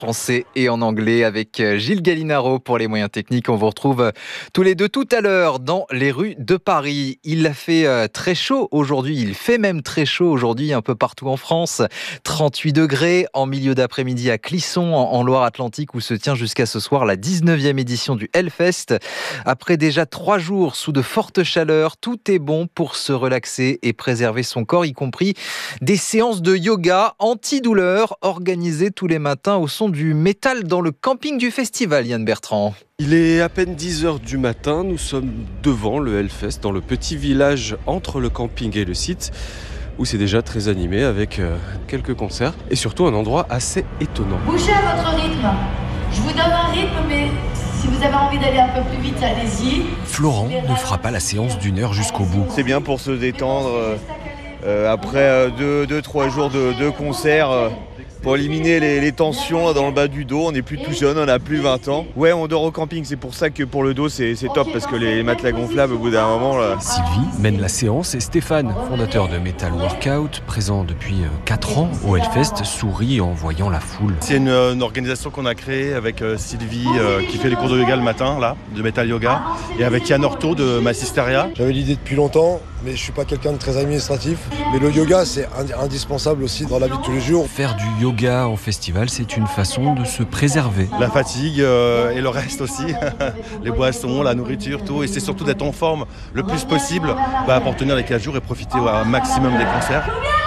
Français et en anglais avec Gilles Gallinaro pour les moyens techniques. On vous retrouve tous les deux tout à l'heure dans les rues de Paris. Il a fait très chaud aujourd'hui, il fait même très chaud aujourd'hui un peu partout en France. 38 degrés en milieu d'après-midi à Clisson en Loire-Atlantique où se tient jusqu'à ce soir la 19e édition du Hellfest. Après déjà 3 jours sous de fortes chaleurs, tout est bon pour se relaxer et préserver son corps, y compris des séances de yoga antidouleur organisées tous les matins au son du métal dans le camping du festival, Yann Bertrand. Il est à peine 10h du matin, nous sommes devant le Hellfest, dans le petit village entre le camping et le site, où c'est déjà très animé avec quelques concerts et surtout un endroit assez étonnant. Bougez à votre rythme. Je vous donne un rythme, mais si vous avez envie d'aller un peu plus vite, allez-y. Florent ne fera pas la séance d'1 heure jusqu'au bout. C'est bien pour se détendre après 2-3 jours de concerts. Pour éliminer les tensions dans le bas du dos. On n'est plus tout jeune, on n'a plus 20 ans. Ouais, on dort au camping, c'est pour ça que pour le dos c'est top, parce que les matelas gonflables au bout d'un moment là... Sylvie mène la séance et Stéphane, fondateur de Metal Workout, présent depuis 4 ans au Hellfest, sourit en voyant la foule. C'est une organisation qu'on a créée avec Sylvie qui fait les cours de yoga le matin, là, de Metal Yoga, et avec Yann Orto de Massisteria. J'avais l'idée depuis longtemps, mais je suis pas quelqu'un de très administratif. Mais le yoga, c'est indispensable aussi dans la vie de tous les jours. Faire du yoga en festival, c'est une façon de se préserver. La fatigue et le reste aussi, les boissons, la nourriture, tout. Et c'est surtout d'être en forme le plus possible pour tenir les 4 jours et profiter au maximum des concerts.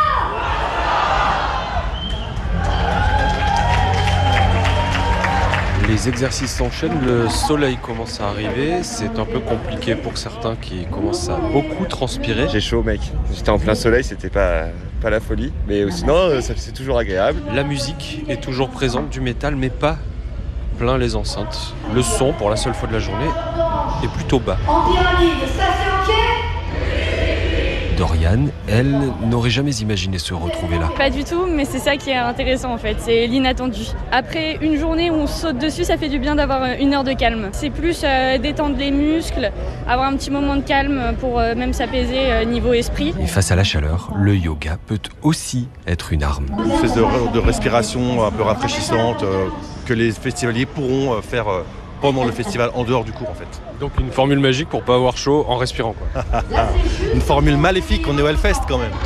Les exercices s'enchaînent, le soleil commence à arriver, c'est un peu compliqué pour certains qui commencent à beaucoup transpirer. J'ai chaud mec, j'étais en plein soleil, c'était pas la folie, mais sinon c'est toujours agréable. La musique est toujours présente, du métal, mais pas plein les enceintes. Le son, pour la seule fois de la journée, est plutôt bas. En pyramide, ça c'est ok ? Doriane, elle, n'aurait jamais imaginé se retrouver là. Pas du tout, mais c'est ça qui est intéressant en fait, c'est l'inattendu. Après une journée où on saute dessus, ça fait du bien d'avoir 1 heure de calme. C'est plus détendre les muscles, avoir un petit moment de calme pour même s'apaiser niveau esprit. Et face à la chaleur, le yoga peut aussi être une arme. Une espèce de respiration un peu rafraîchissante que les festivaliers pourront faire pendant le festival, en dehors du cours en fait. Donc une formule magique pour pas avoir chaud en respirant quoi. Une formule maléfique, on est au Hellfest quand même.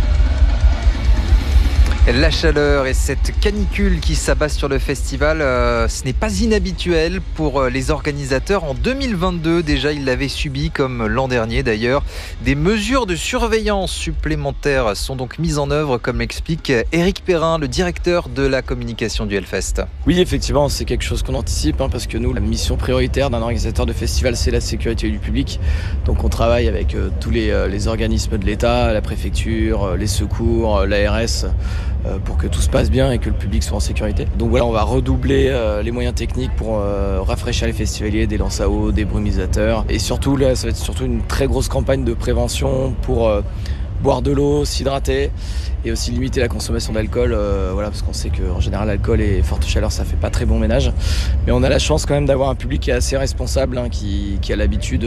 La chaleur et cette canicule qui s'abat sur le festival, ce n'est pas inhabituel pour les organisateurs. En 2022, déjà, ils l'avaient subi, comme l'an dernier d'ailleurs. Des mesures de surveillance supplémentaires sont donc mises en œuvre, comme l'explique Éric Perrin, le directeur de la communication du Hellfest. Oui, effectivement, c'est quelque chose qu'on anticipe, parce que nous, la mission prioritaire d'un organisateur de festival, c'est la sécurité du public. Donc on travaille avec tous les organismes de l'État, la préfecture, les secours, l'ARS, pour que tout se passe bien et que le public soit en sécurité. Donc voilà, on va redoubler les moyens techniques pour rafraîchir les festivaliers, des lances à eau, des brumisateurs. Et surtout, là, ça va être surtout une très grosse campagne de prévention pour boire de l'eau, s'hydrater et aussi limiter la consommation d'alcool, parce qu'on sait qu'en général l'alcool et forte chaleur ça fait pas très bon ménage, mais on a la chance quand même d'avoir un public qui est assez responsable, qui a l'habitude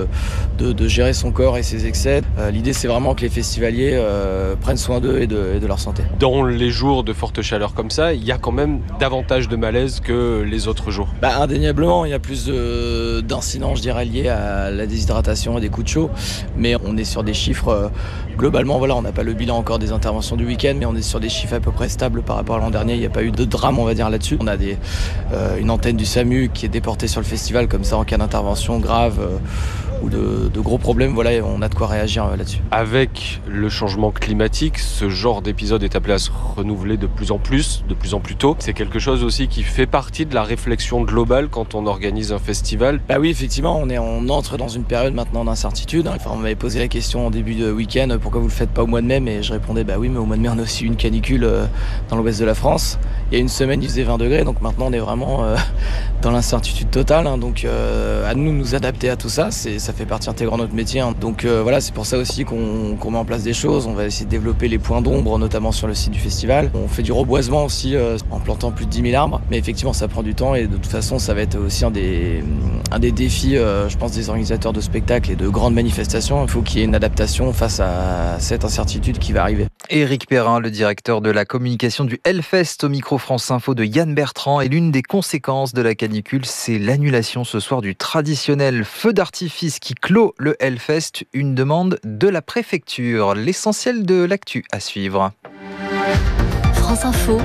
de gérer son corps et ses excès. L'idée c'est vraiment que les festivaliers prennent soin d'eux et de leur santé. Dans les jours de forte chaleur comme ça, il y a quand même davantage de malaise que les autres jours. Indéniablement, il y a plus d'incidents, je dirais, liés à la déshydratation et des coups de chaud, mais on est sur des chiffres globalement, on n'a pas le bilan encore des interventions du week-end, mais on est sur des chiffres à peu près stables par rapport à l'an dernier. Il n'y a pas eu de drame, on va dire, là-dessus. On a une antenne du SAMU qui est déportée sur le festival, comme ça, en cas d'intervention grave ou de gros problèmes, on a de quoi réagir là-dessus. Avec le changement climatique, ce genre d'épisode est appelé à se renouveler de plus en plus tôt. C'est quelque chose aussi qui fait partie de la réflexion globale quand on organise un festival. Oui, effectivement, on entre dans une période maintenant d'incertitude. On m'avait posé la question en début de week-end, pourquoi vous le faites pas au mois de mai, mais je répondais oui, mais au mois de mai on a aussi une canicule dans l'ouest de la France. Il y a une semaine il faisait 20 degrés, donc maintenant on est vraiment dans l'incertitude totale, donc à nous adapter à tout ça, ça fait partie intégrante de notre métier, donc c'est pour ça aussi qu'on met en place des choses. On va essayer de développer les points d'ombre, notamment sur le site du festival. On fait du reboisement aussi en plantant plus de 10 000 arbres, mais effectivement ça prend du temps et de toute façon ça va être aussi un des défis, je pense, des organisateurs de spectacles et de grandes manifestations. Il faut qu'il y ait une adaptation face à cette incertitude qui va arriver. Éric Perrin, le directeur de la communication du Hellfest, au micro l'info France Info de Yann Bertrand. Et l'une des conséquences de la canicule, c'est l'annulation ce soir du traditionnel feu d'artifice qui clôt le Hellfest. Une demande de la préfecture. L'essentiel de l'actu à suivre. France Info,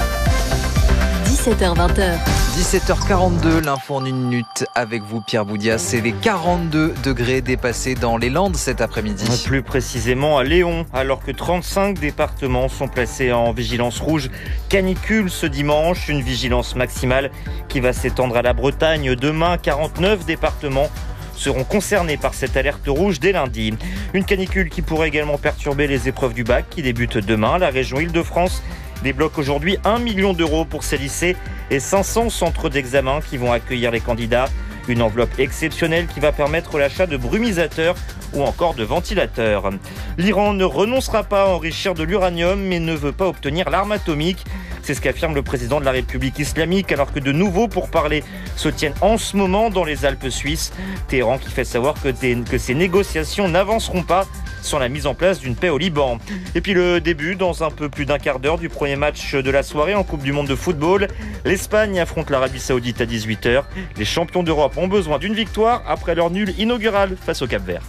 17h-20h. 17h42, l'info en une minute avec vous Pierre Boudias. C'est les 42 degrés dépassés dans les Landes cet après-midi. Plus précisément à Léon, alors que 35 départements sont placés en vigilance rouge canicule ce dimanche. Une vigilance maximale qui va s'étendre à la Bretagne. Demain, 49 départements seront concernés par cette alerte rouge dès lundi. Une canicule qui pourrait également perturber les épreuves du bac qui débutent demain. La région Île-de-France débloque aujourd'hui 1 million d'euros pour ses lycées et 500 centres d'examen qui vont accueillir les candidats. Une enveloppe exceptionnelle qui va permettre l'achat de brumisateurs ou encore de ventilateurs. L'Iran ne renoncera pas à enrichir de l'uranium mais ne veut pas obtenir l'arme atomique. C'est ce qu'affirme le président de la République islamique alors que de nouveaux pourparlers se tiennent en ce moment dans les Alpes suisses. Téhéran qui fait savoir que ces négociations n'avanceront pas sans la mise en place d'une paix au Liban. Et puis le début, dans un peu plus d'un quart d'heure, du premier match de la soirée en Coupe du Monde de football. L'Espagne affronte l'Arabie Saoudite à 18h. Les champions d'Europe ont besoin d'une victoire après leur nul inaugural face au Cap-Vert.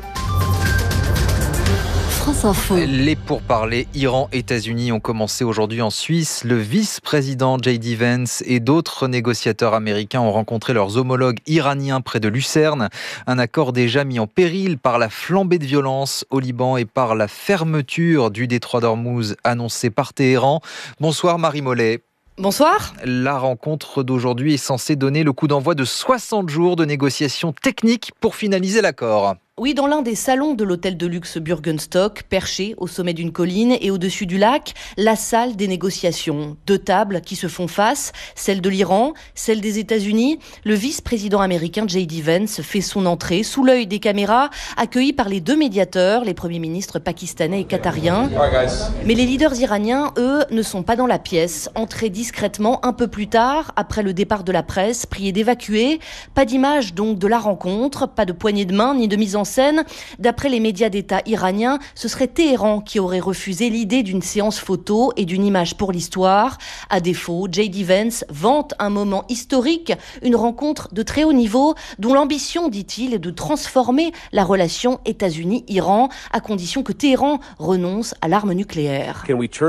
France Info. Les pourparlers Iran-États-Unis ont commencé aujourd'hui en Suisse. Le vice-président J.D. Vance et d'autres négociateurs américains ont rencontré leurs homologues iraniens près de Lucerne. Un accord déjà mis en péril par la flambée de violence au Liban et par la fermeture du détroit d'Ormuz annoncée par Téhéran. Bonsoir Marie Mollet. Bonsoir. La rencontre d'aujourd'hui est censée donner le coup d'envoi de 60 jours de négociations techniques pour finaliser l'accord. Oui, dans l'un des salons de l'hôtel de luxe Bürgenstock, perché au sommet d'une colline et au-dessus du lac, la salle des négociations. 2 tables qui se font face, celle de l'Iran, celle des États-Unis. Le vice-président américain J.D. Vance fait son entrée sous l'œil des caméras, accueilli par les 2 médiateurs, les premiers ministres pakistanais et qatariens. Mais les leaders iraniens, eux, ne sont pas dans la pièce. Entrés discrètement un peu plus tard, après le départ de la presse, priés d'évacuer. Pas d'image donc de la rencontre, pas de poignée de main ni de mise en scène. D'après les médias d'État iraniens, ce serait Téhéran qui aurait refusé l'idée d'une séance photo et d'une image pour l'histoire. À défaut, J.D. Vance vante un moment historique, une rencontre de très haut niveau dont l'ambition, dit-il, est de transformer la relation États-Unis-Iran à condition que Téhéran renonce à l'arme nucléaire.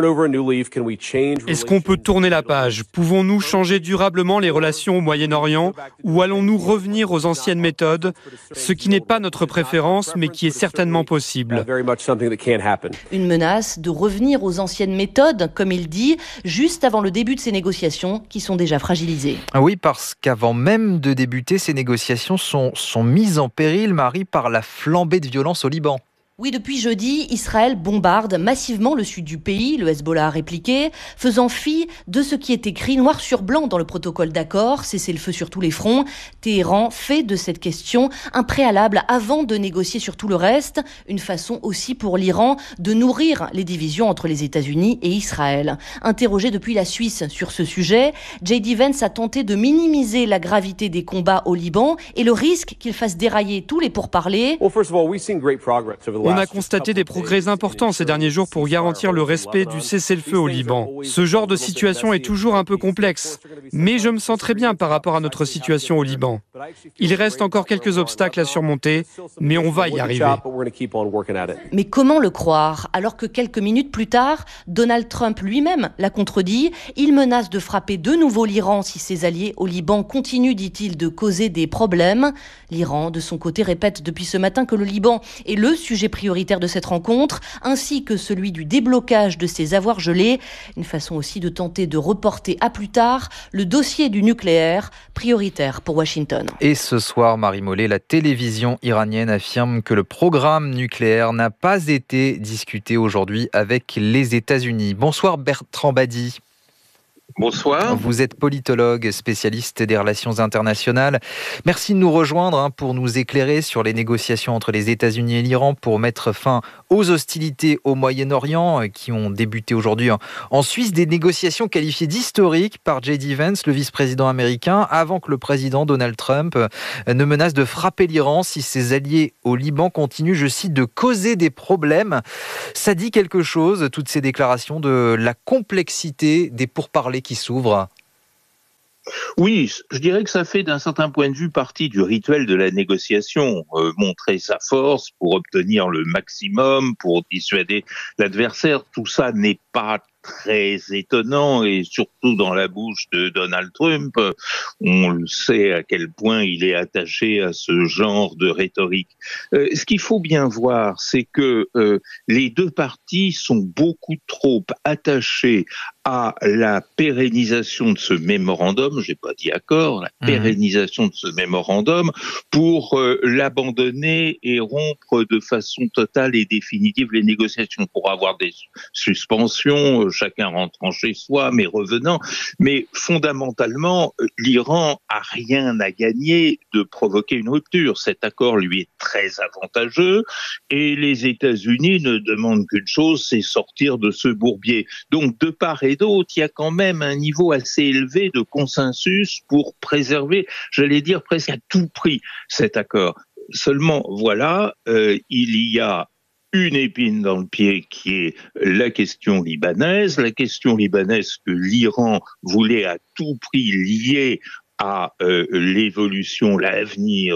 Est-ce qu'on peut tourner la page ? Pouvons-nous changer durablement les relations au Moyen-Orient ou allons-nous revenir aux anciennes méthodes, ce qui n'est pas notre préférence mais qui est certainement possible. Une menace de revenir aux anciennes méthodes, comme il dit, juste avant le début de ces négociations qui sont déjà fragilisées. Oui, parce qu'avant même de débuter, ces négociations sont mises en péril, Marie, par la flambée de violence au Liban. Oui, depuis jeudi, Israël bombarde massivement le sud du pays, le Hezbollah a répliqué, faisant fi de ce qui est écrit noir sur blanc dans le protocole d'accord, cesser le feu sur tous les fronts. Téhéran fait de cette question un préalable avant de négocier sur tout le reste, une façon aussi pour l'Iran de nourrir les divisions entre les États-Unis et Israël. Interrogé depuis la Suisse sur ce sujet, J.D. Vance a tenté de minimiser la gravité des combats au Liban et le risque qu'il fasse dérailler tous les pourparlers. On a constaté des progrès importants ces derniers jours pour garantir le respect du cessez-le-feu au Liban. Ce genre de situation est toujours un peu complexe, mais je me sens très bien par rapport à notre situation au Liban. Il reste encore quelques obstacles à surmonter, mais on va y arriver. Mais comment le croire, alors que quelques minutes plus tard, Donald Trump lui-même l'a contredit. Il menace de frapper de nouveau l'Iran si ses alliés au Liban continuent, dit-il, de causer des problèmes. L'Iran, de son côté, répète depuis ce matin que le Liban est le sujet prioritaire de cette rencontre, ainsi que celui du déblocage de ses avoirs gelés. Une façon aussi de tenter de reporter à plus tard le dossier du nucléaire, prioritaire pour Washington. Et ce soir, Marie Mollet, la télévision iranienne affirme que le programme nucléaire n'a pas été discuté aujourd'hui avec les États-Unis. Bonsoir Bertrand Badi. Bonsoir. Vous êtes politologue, spécialiste des relations internationales. Merci de nous rejoindre pour nous éclairer sur les négociations entre les États-Unis et l'Iran pour mettre fin aux hostilités au Moyen-Orient qui ont débuté aujourd'hui en Suisse. Des négociations qualifiées d'historiques par J.D. Vance, le vice-président américain, avant que le président Donald Trump ne menace de frapper l'Iran si ses alliés au Liban continuent, je cite, de causer des problèmes. Ça dit quelque chose, toutes ces déclarations, de la complexité des pourparlers qui s'ouvre. Oui, je dirais que ça fait d'un certain point de vue partie du rituel de la négociation. Montrer sa force pour obtenir le maximum, pour dissuader l'adversaire, tout ça n'est pas très étonnant, et surtout dans la bouche de Donald Trump, on le sait à quel point il est attaché à ce genre de rhétorique. Ce qu'il faut bien voir, c'est que les deux parties sont beaucoup trop attachées à la pérennisation de ce mémorandum, j'ai pas dit accord, la pérennisation de ce mémorandum, pour l'abandonner et rompre de façon totale et définitive les négociations, pour avoir des suspensions, chacun rentrant chez soi, mais revenant. Mais fondamentalement, l'Iran a rien à gagner de provoquer une rupture. Cet accord lui est très avantageux, et les États-Unis ne demandent qu'une chose, c'est sortir de ce bourbier. Donc, de part et d'autre, il y a quand même un niveau assez élevé de consensus pour préserver, j'allais dire presque à tout prix, cet accord. Seulement, voilà, il y a une épine dans le pied qui est la question libanaise que l'Iran voulait à tout prix lier à l'évolution, l'avenir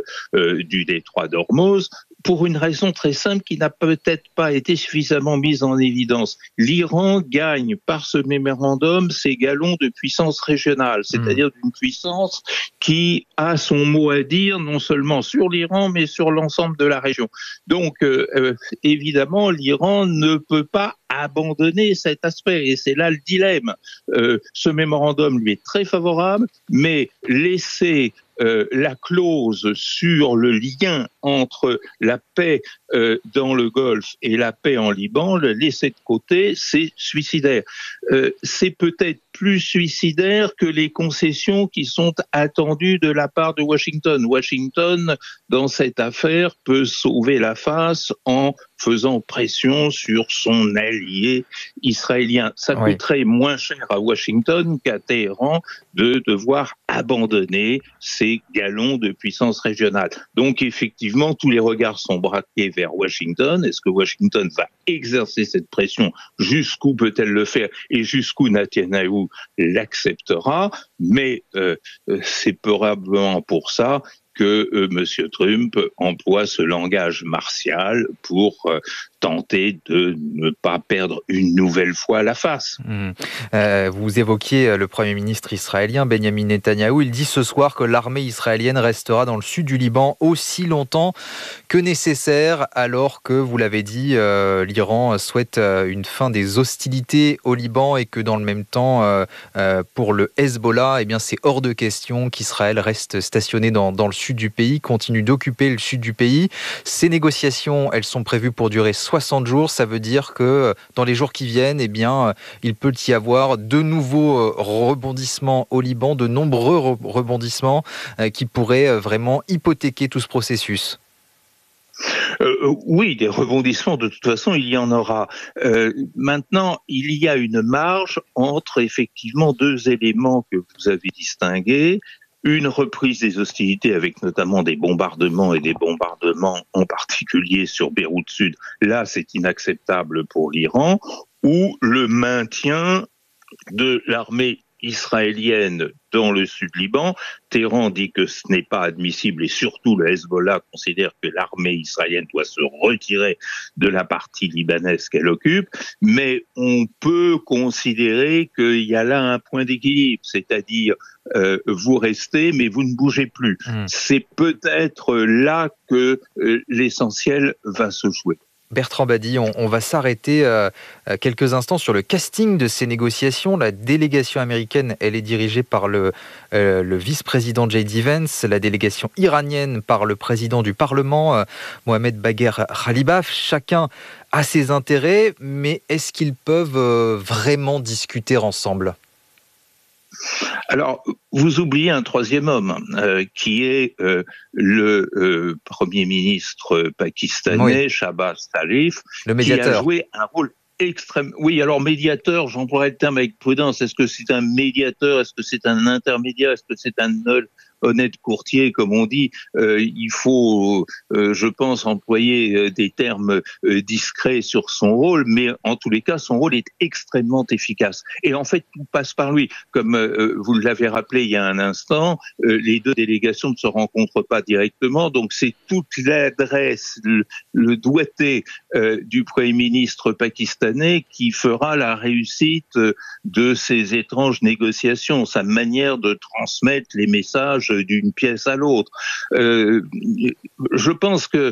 du détroit d'Ormuz, pour une raison très simple qui n'a peut-être pas été suffisamment mise en évidence. L'Iran gagne par ce mémorandum ses galons de puissance régionale, c'est-à-dire d'une puissance qui a son mot à dire non seulement sur l'Iran, mais sur l'ensemble de la région. Donc, évidemment, l'Iran ne peut pas abandonner cet aspect, et c'est là le dilemme. Ce mémorandum lui est très favorable, mais laisser la clause sur le lien entre la paix dans le Golfe et la paix en Liban, le laisser de côté, c'est suicidaire. C'est peut-être plus suicidaire que les concessions qui sont attendues de la part de Washington. Washington, dans cette affaire, peut sauver la face en faisant pression sur son allié israélien. Ça coûterait moins cher à Washington qu'à Téhéran de devoir abandonner ses galons de puissance régionale. Donc effectivement, tous les regards sont braqués vers Washington. Est-ce que Washington va exercer cette pression? Jusqu'où peut-elle le faire? Et jusqu'où Netanyahou l'acceptera? Mais c'est probablement pour ça que M. Trump emploie ce langage martial pour tenter de ne pas perdre une nouvelle fois la face. Vous évoquiez le Premier ministre israélien, Benjamin Netanyahou. Il dit ce soir que l'armée israélienne restera dans le sud du Liban aussi longtemps que nécessaire, alors que, vous l'avez dit, l'Iran souhaite une fin des hostilités au Liban, et que dans le même temps, pour le Hezbollah, eh bien, c'est hors de question qu'Israël reste stationné dans le sud du pays, continue d'occuper le sud du pays. Ces négociations, elles sont prévues pour durer 60 jours. Ça veut dire que dans les jours qui viennent, eh bien, il peut y avoir de nouveaux rebondissements au Liban, de nombreux rebondissements qui pourraient vraiment hypothéquer tout ce processus. Oui, des rebondissements, de toute façon, il y en aura. Maintenant, il y a une marge entre effectivement deux éléments que vous avez distingués. Une reprise des hostilités avec notamment des bombardements, et des bombardements en particulier sur Beyrouth Sud. Là, c'est inacceptable pour l'Iran. Ou le maintien de l'armée israélienne dans le sud Liban. Téhéran dit que ce n'est pas admissible, et surtout le Hezbollah considère que l'armée israélienne doit se retirer de la partie libanaise qu'elle occupe, mais on peut considérer qu'il y a là un point d'équilibre, c'est-à-dire vous restez mais vous ne bougez plus. C'est peut-être là que l'essentiel va se jouer. Bertrand Badi, on va s'arrêter quelques instants sur le casting de ces négociations. La délégation américaine, elle est dirigée par le vice-président J.D. Vance, la délégation iranienne par le président du Parlement, Mohamed Bagher Khalibaf. Chacun a ses intérêts, mais est-ce qu'ils peuvent vraiment discuter ensemble ? Alors, vous oubliez un troisième homme, qui est le Premier ministre pakistanais, Shahbaz Sharif, qui a joué un rôle extrême. Oui, alors médiateur, j'emploierais le terme avec prudence. Est-ce que c'est un médiateur? Est-ce que c'est un intermédiaire? Est-ce que c'est un honnête courtier, comme on dit? Il faut, je pense, employer des termes discrets sur son rôle, mais en tous les cas, son rôle est extrêmement efficace. Et en fait, tout passe par lui. Comme vous l'avez rappelé il y a un instant, les deux délégations ne se rencontrent pas directement, donc c'est toute l'adresse, le doigté du Premier ministre pakistanais qui fera la réussite de ces étranges négociations, sa manière de transmettre les messages d'une pièce à l'autre. Je pense que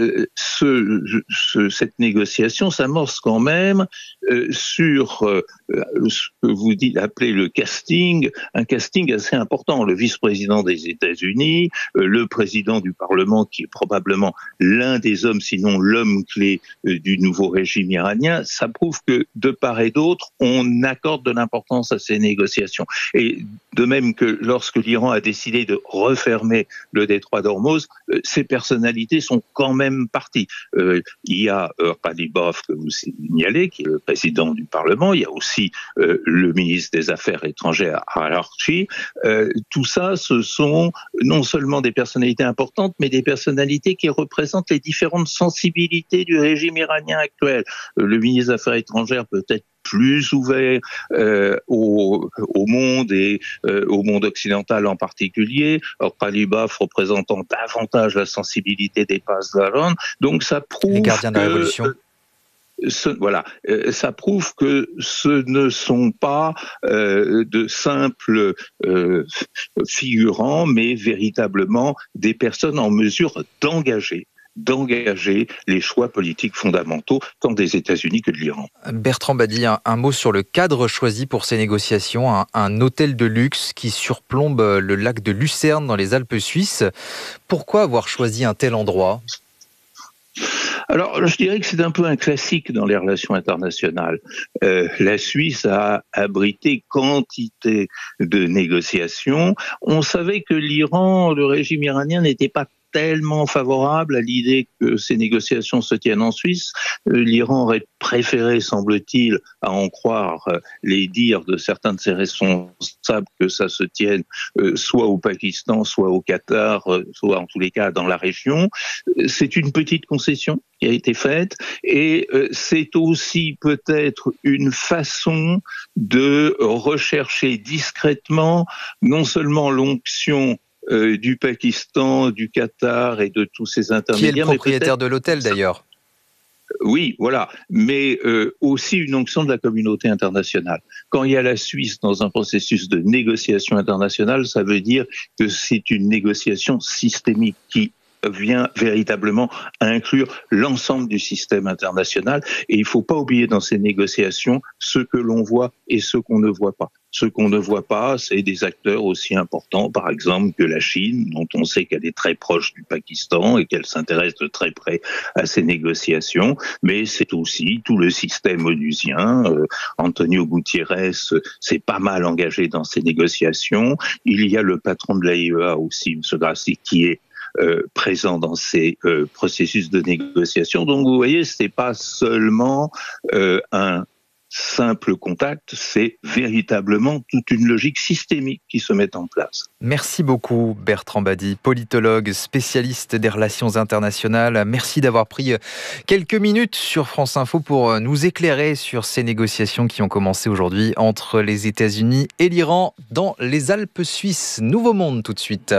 cette négociation s'amorce quand même sur ce que vous appelez le casting, un casting assez important. Le vice-président des États-Unis, le président du Parlement, qui est probablement l'un des hommes, sinon l'homme clé du nouveau régime iranien, ça prouve que de part et d'autre, on accorde de l'importance à ces négociations. Et de même que lorsque l'Iran a décidé de refermer le détroit d'Ormuz, ces personnalités sont quand même parties. Il y a Ghalibaf, que vous signalez, qui est le président du Parlement. Il y a aussi le ministre des Affaires étrangères, Al-Archi. Tout ça, ce sont non seulement des personnalités importantes, mais des personnalités qui représentent les différentes sensibilités du régime iranien actuel. Le ministre des Affaires étrangères peut être plus ouvert au monde et au monde occidental en particulier. Ghalibaf représentant davantage la sensibilité des Pasdaran. Donc ça prouve les gardiens de la révolution. Ça prouve que ce ne sont pas de simples figurants, mais véritablement des personnes en mesure d'engager les choix politiques fondamentaux, tant des États-Unis que de l'Iran. Bertrand Badi, un mot sur le cadre choisi pour ces négociations, un hôtel de luxe qui surplombe le lac de Lucerne dans les Alpes suisses. Pourquoi avoir choisi un tel endroit ? Alors, je dirais que c'est un peu un classique dans les relations internationales. La Suisse a abrité quantité de négociations. On savait que l'Iran, le régime iranien, n'était pas tellement favorable à l'idée que ces négociations se tiennent en Suisse. L'Iran aurait préféré, semble-t-il, à en croire les dires de certains de ses responsables, que ça se tienne soit au Pakistan, soit au Qatar, soit en tous les cas dans la région. C'est une petite concession qui a été faite et c'est aussi peut-être une façon de rechercher discrètement non seulement l'onction du Pakistan, du Qatar et de tous ces intermédiaires. Qui est le propriétaire de l'hôtel d'ailleurs ? Oui, voilà, mais aussi une onction de la communauté internationale. Quand il y a la Suisse dans un processus de négociation internationale, ça veut dire que c'est une négociation systémique qui vient véritablement inclure l'ensemble du système international. Et il ne faut pas oublier dans ces négociations ce que l'on voit et ce qu'on ne voit pas. Ce qu'on ne voit pas, c'est des acteurs aussi importants, par exemple, que la Chine, dont on sait qu'elle est très proche du Pakistan et qu'elle s'intéresse de très près à ces négociations. Mais c'est aussi tout le système onusien. Antonio Gutiérrez s'est pas mal engagé dans ces négociations. Il y a le patron de l'AIEA aussi, M. Grassi, qui est présent dans ces processus de négociation. Donc vous voyez, c'est pas seulement un simple contact, c'est véritablement toute une logique systémique qui se met en place. Merci beaucoup Bertrand Badi, politologue, spécialiste des relations internationales. Merci d'avoir pris quelques minutes sur France Info pour nous éclairer sur ces négociations qui ont commencé aujourd'hui entre les États-Unis et l'Iran dans les Alpes suisses. Nouveau Monde tout de suite.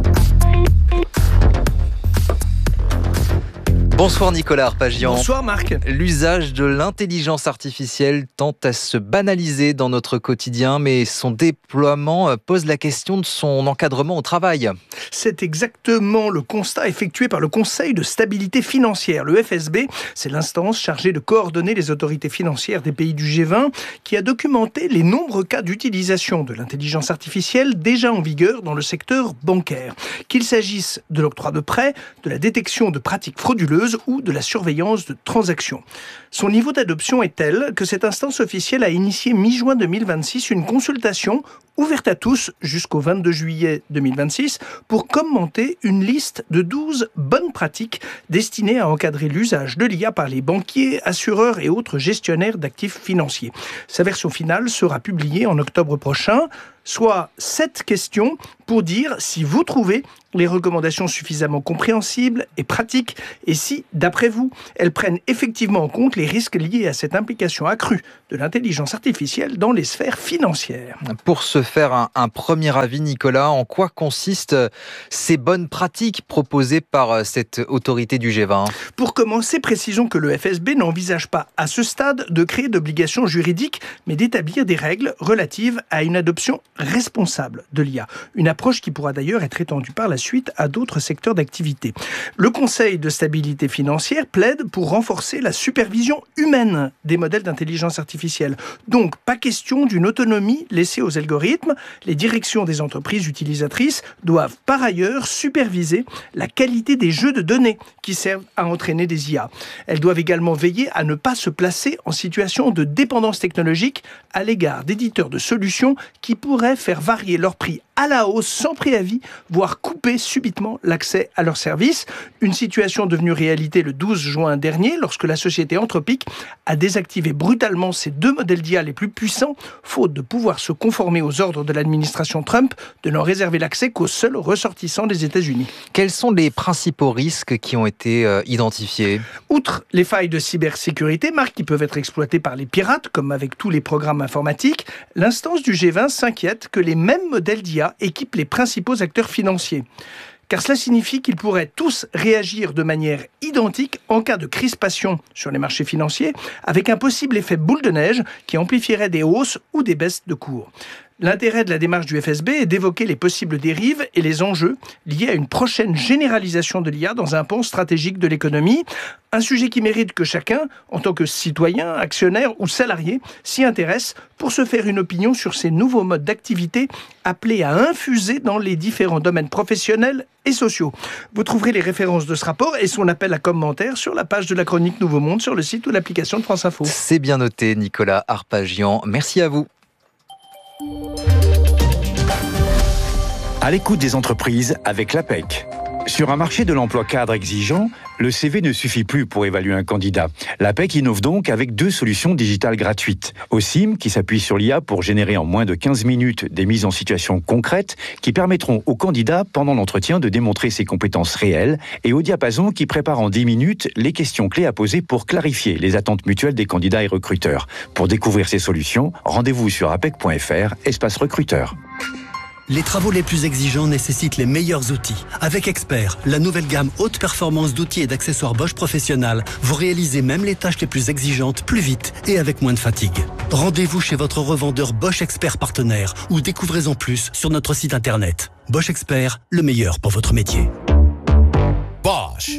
Bonsoir Nicolas Arpagian. Bonsoir Marc. L'usage de l'intelligence artificielle tend à se banaliser dans notre quotidien, mais son déploiement pose la question de son encadrement au travail. C'est exactement le constat effectué par le Conseil de stabilité financière. Le FSB, c'est l'instance chargée de coordonner les autorités financières des pays du G20, qui a documenté les nombreux cas d'utilisation de l'intelligence artificielle déjà en vigueur dans le secteur bancaire. Qu'il s'agisse de l'octroi de prêts, de la détection de pratiques frauduleuses frauduleuses ou de la surveillance de transactions. Son niveau d'adoption est tel que cette instance officielle a initié mi-juin 2026 une consultation ouverte à tous jusqu'au 22 juillet 2026 pour commenter une liste de 12 bonnes pratiques destinées à encadrer l'usage de l'IA par les banquiers, assureurs et autres gestionnaires d'actifs financiers. Sa version finale sera publiée en octobre prochain, soit 7 questions pour dire si vous trouvez les recommandations suffisamment compréhensibles et pratiques et si, d'après vous, elles prennent effectivement en compte les risques liés à cette implication accrue de l'intelligence artificielle dans les sphères financières. Pour se faire un premier avis, Nicolas, en quoi consistent ces bonnes pratiques proposées par cette autorité du G20 ? Pour commencer, précisons que le FSB n'envisage pas à ce stade de créer d'obligations juridiques, mais d'établir des règles relatives à une adoption responsable de l'IA. Une approche qui pourra d'ailleurs être étendue par la suite à d'autres secteurs d'activité. Le Conseil de stabilité financière plaide pour renforcer la supervision humaine des modèles d'intelligence artificielle. Donc, pas question d'une autonomie laissée aux algorithmes. Les directions des entreprises utilisatrices doivent par ailleurs superviser la qualité des jeux de données qui servent à entraîner des IA. Elles doivent également veiller à ne pas se placer en situation de dépendance technologique à l'égard d'éditeurs de solutions qui pourraient faire varier leur prix à la hausse sans préavis, voire couper subitement l'accès à leurs services. Une situation devenue réalité le 12 juin dernier, lorsque la société Anthropic a désactivé brutalement ses 2 modèles d'IA les plus puissants, faute de pouvoir se conformer aux ordres de l'administration Trump de n'en réserver l'accès qu'aux seuls ressortissants des États-Unis. Quels sont les principaux risques qui ont été identifiés ? Outre les failles de cybersécurité, marques qui peuvent être exploitées par les pirates, comme avec tous les programmes informatiques, l'instance du G20 s'inquiète que les mêmes modèles d'IA équipent les principaux acteurs financiers. Car cela signifie qu'ils pourraient tous réagir de manière identique en cas de crispation sur les marchés financiers, avec un possible effet boule de neige qui amplifierait des hausses ou des baisses de cours. L'intérêt de la démarche du FSB est d'évoquer les possibles dérives et les enjeux liés à une prochaine généralisation de l'IA dans un pan stratégique de l'économie. Un sujet qui mérite que chacun, en tant que citoyen, actionnaire ou salarié, s'y intéresse pour se faire une opinion sur ces nouveaux modes d'activité appelés à infuser dans les différents domaines professionnels et sociaux. Vous trouverez les références de ce rapport et son appel à commentaires sur la page de la chronique Nouveau Monde sur le site ou l'application de France Info. C'est bien noté, Nicolas Arpagian. Merci à vous. À l'écoute des entreprises avec l'APEC. Sur un marché de l'emploi cadre exigeant, le CV ne suffit plus pour évaluer un candidat. L'APEC innove donc avec 2 solutions digitales gratuites. OSIM, qui s'appuie sur l'IA pour générer en moins de 15 minutes des mises en situation concrètes qui permettront au candidat, pendant l'entretien, de démontrer ses compétences réelles, et au Diapason, qui prépare en 10 minutes les questions clés à poser pour clarifier les attentes mutuelles des candidats et recruteurs. Pour découvrir ces solutions, rendez-vous sur apec.fr, espace recruteur. Les travaux les plus exigeants nécessitent les meilleurs outils. Avec Expert, la nouvelle gamme haute performance d'outils et d'accessoires Bosch Professionnel, vous réalisez même les tâches les plus exigeantes plus vite et avec moins de fatigue. Rendez-vous chez votre revendeur Bosch Expert partenaire ou découvrez-en plus sur notre site internet. Bosch Expert, le meilleur pour votre métier. Bosch.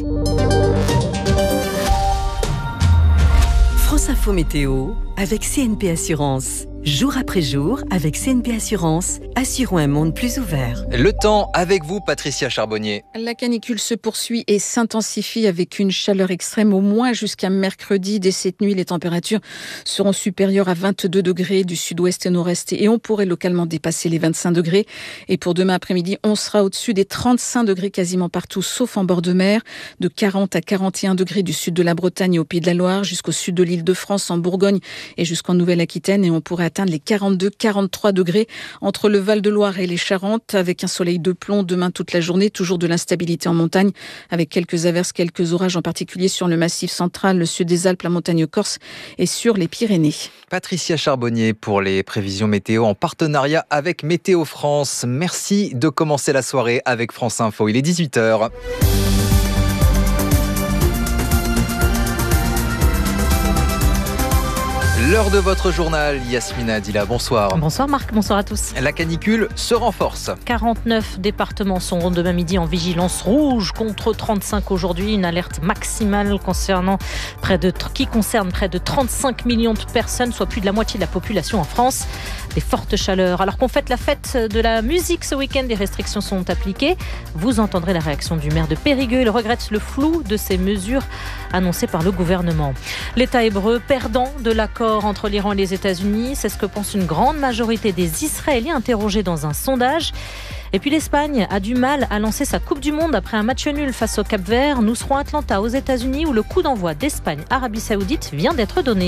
France Info Météo avec CNP Assurance. Jour après jour, avec CNP Assurance, assurons un monde plus ouvert. Le temps avec vous, Patricia Charbonnier. La canicule se poursuit et s'intensifie avec une chaleur extrême au moins jusqu'à mercredi. Dès cette nuit, les températures seront supérieures à 22 degrés du sud-ouest et nord-est et on pourrait localement dépasser les 25 degrés. Et pour demain après-midi, on sera au-dessus des 35 degrés quasiment partout, sauf en bord de mer, de 40 à 41 degrés du sud de la Bretagne et au Pays de la Loire, jusqu'au sud de l'Île-de-France, en Bourgogne et jusqu'en Nouvelle-Aquitaine. Et on pourrait atteindre les 42-43 degrés entre le Val-de-Loire et les Charentes, avec un soleil de plomb demain toute la journée, toujours de l'instabilité en montagne, avec quelques averses, quelques orages, en particulier sur le massif central, le sud des Alpes, la montagne corse et sur les Pyrénées. Patricia Charbonnier pour les prévisions météo en partenariat avec Météo France. Merci de commencer la soirée avec France Info. Il est 18h. L'heure de votre journal, Yasmina Adila, bonsoir. Bonsoir Marc, bonsoir à tous. La canicule se renforce. 49 départements sont demain midi en vigilance rouge contre 35 aujourd'hui. Une alerte maximale qui concerne près de 35 millions de personnes, soit plus de la moitié de la population en France. des fortes chaleurs. Alors qu'on fête la fête de la musique ce week-end, des restrictions sont appliquées. Vous entendrez la réaction du maire de Périgueux. Il regrette le flou de ces mesures annoncées par le gouvernement. L'État hébreu perdant de l'accord entre l'Iran et les États-Unis, c'est ce que pense une grande majorité des Israéliens interrogés dans un sondage. Et puis l'Espagne a du mal à lancer sa Coupe du Monde après un match nul face au Cap-Vert. Nous serons à Atlanta, aux États-Unis, où le coup d'envoi d'Espagne-Arabie Saoudite vient d'être donné.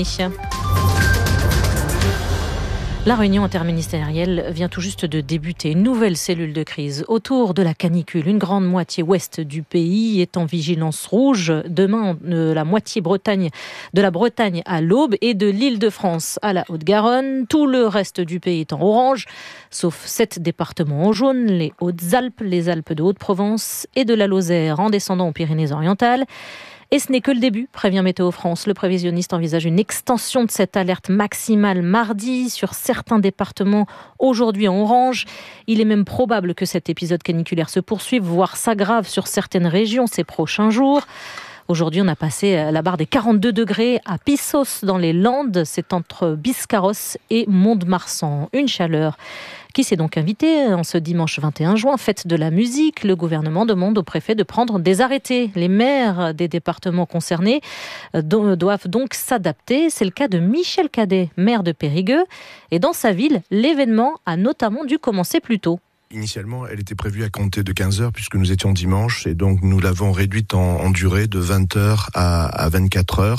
La réunion interministérielle vient tout juste de débuter. Une nouvelle cellule de crise autour de la canicule. Une grande moitié ouest du pays est en vigilance rouge. Demain, la moitié de la Bretagne à l'Aube et de l'Île-de-France à la Haute-Garonne. Tout le reste du pays est en orange, sauf 7 départements en jaune, les Hautes-Alpes, les Alpes de Haute-Provence et de la Lozère en descendant aux Pyrénées-Orientales. Et ce n'est que le début, prévient Météo France. Le prévisionniste envisage une extension de cette alerte maximale mardi sur certains départements aujourd'hui en orange. Il est même probable que cet épisode caniculaire se poursuive, voire s'aggrave sur certaines régions ces prochains jours. Aujourd'hui, on a passé la barre des 42 degrés à Pissos dans les Landes. C'est entre Biscarrosse et Mont-de-Marsan. Une chaleur qui s'est donc invitée en ce dimanche 21 juin, fête de la musique. Le gouvernement demande au préfet de prendre des arrêtés. Les maires des départements concernés doivent donc s'adapter. C'est le cas de Michel Cadet, maire de Périgueux. Et dans sa ville, l'événement a notamment dû commencer plus tôt. Initialement, elle était prévue à compter de 15h puisque nous étions dimanche et donc nous l'avons réduite en durée de 20h à 24h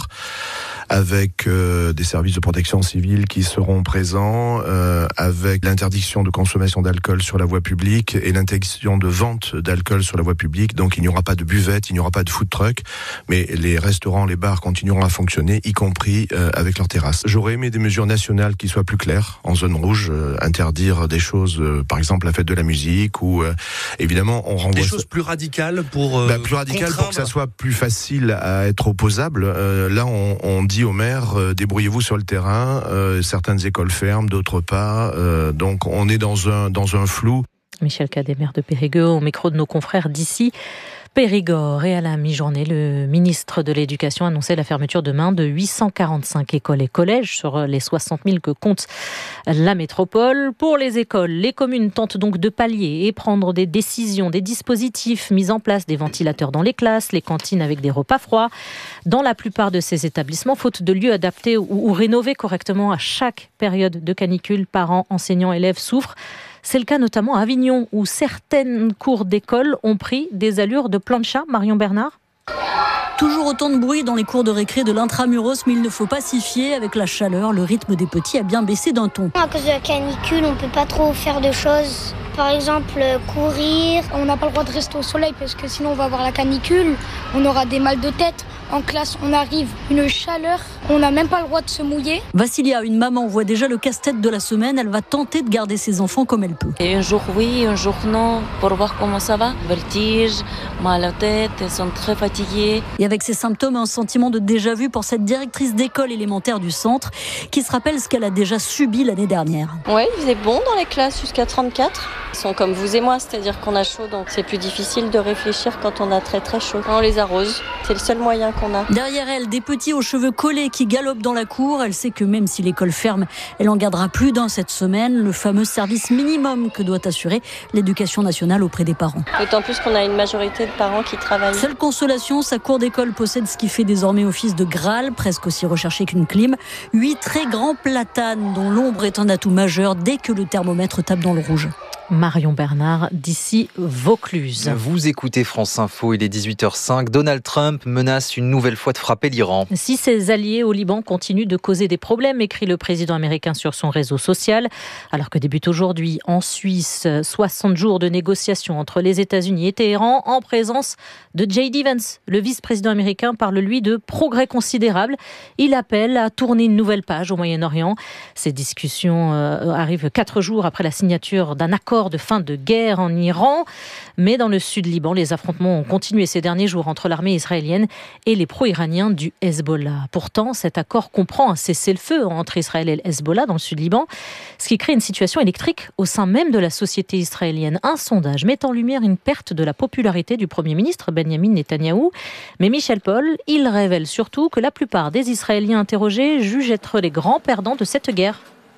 avec des services de protection civile qui seront présents, avec l'interdiction de consommation d'alcool sur la voie publique et l'interdiction de vente d'alcool sur la voie publique. Donc il n'y aura pas de buvette, il n'y aura pas de food truck, mais les restaurants, les bars continueront à fonctionner, y compris avec leurs terrasses. J'aurais aimé des mesures nationales qui soient plus claires en zone rouge, interdire des choses, par exemple la fête de la musique ou évidemment on renvoie des choses plus radicales pour plus radicales pour que ça soit plus facile à être opposable. Là on dit aux maires débrouillez-vous sur le terrain, certaines écoles ferment, d'autres pas, donc on est dans un flou. Michel Cadet, maire de Périgueux, au micro de nos confrères d'ici Périgord. Et à la mi-journée, le ministre de l'Éducation annonçait la fermeture demain de 845 écoles et collèges sur les 60 000 que compte la métropole. Pour les écoles, les communes tentent donc de pallier et prendre des décisions, des dispositifs mis en place, des ventilateurs dans les classes, les cantines avec des repas froids. Dans la plupart de ces établissements, faute de lieux adaptés ou rénovés correctement à chaque période de canicule, parents, enseignants, élèves souffrent. C'est le cas notamment à Avignon, où certaines cours d'école ont pris des allures de plancha. Marion Bernard. Toujours autant de bruit dans les cours de récré de l'intramuros, mais il ne faut pas s'y fier. Avec la chaleur, le rythme des petits a bien baissé d'un ton. À cause de la canicule, on ne peut pas trop faire de choses. Par exemple, courir. On n'a pas le droit de rester au soleil parce que sinon on va avoir la canicule. On aura des mal de tête. En classe, on arrive une chaleur. On n'a même pas le droit de se mouiller. Vassilia, une maman, voit déjà le casse-tête de la semaine. Elle va tenter de garder ses enfants comme elle peut. Et un jour oui, un jour non, pour voir comment ça va. Vertige, mal à la tête, elles sont très fatiguées. Et avec ces symptômes, un sentiment de déjà-vu pour cette directrice d'école élémentaire du centre qui se rappelle ce qu'elle a déjà subi l'année dernière. Ouais, il faisait bon dans les classes jusqu'à 34. Ils sont comme vous et moi, c'est-à-dire qu'on a chaud, donc c'est plus difficile de réfléchir quand on a très très chaud. On les arrose, c'est le seul moyen qu'on a. Derrière elle, des petits aux cheveux collés qui galopent dans la cour. Elle sait que même si l'école ferme, elle en gardera plus d'un cette semaine. Le fameux service minimum que doit assurer l'éducation nationale auprès des parents. D'autant plus qu'on a une majorité de parents qui travaillent. Seule consolation, sa cour d'école possède ce qui fait désormais office de Graal, presque aussi recherché qu'une clim. 8 très grands platanes dont l'ombre est un atout majeur dès que le thermomètre tape dans le rouge. Marion Bernard, d'ici Vaucluse. Vous écoutez France Info, il est 18h05. Donald Trump menace une nouvelle fois de frapper l'Iran. Si ses alliés au Liban continuent de causer des problèmes, écrit le président américain sur son réseau social, alors que débute aujourd'hui en Suisse 60 jours de négociations entre les États-Unis et Téhéran en présence de J.D. Vance. Le vice-président américain parle, lui, de progrès considérables. Il appelle à tourner une nouvelle page au Moyen-Orient. Ces discussions arrivent 4 jours après la signature d'un accord de fin de guerre en Iran. Mais dans le sud Liban, les affrontements ont continué ces derniers jours entre l'armée israélienne et les pro-iraniens du Hezbollah. Pourtant, cet accord comprend un cessez-le-feu entre Israël et le Hezbollah dans le sud Liban, ce qui crée une situation électrique au sein même de la société israélienne. Un sondage met en lumière une perte de la popularité du Premier ministre Benjamin Netanyahou. Mais Michel Paul, il révèle surtout que la plupart des Israéliens interrogés jugent être les grands perdants de cette guerre.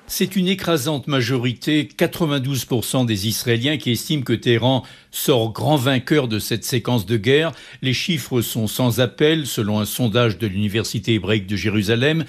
C'est une écrasante majorité, 92% des Israéliens qui estiment que Téhéran sort grand vainqueur de cette séquence de guerre. Les chiffres sont sans appel. Selon un sondage de l'Université hébraïque de Jérusalem,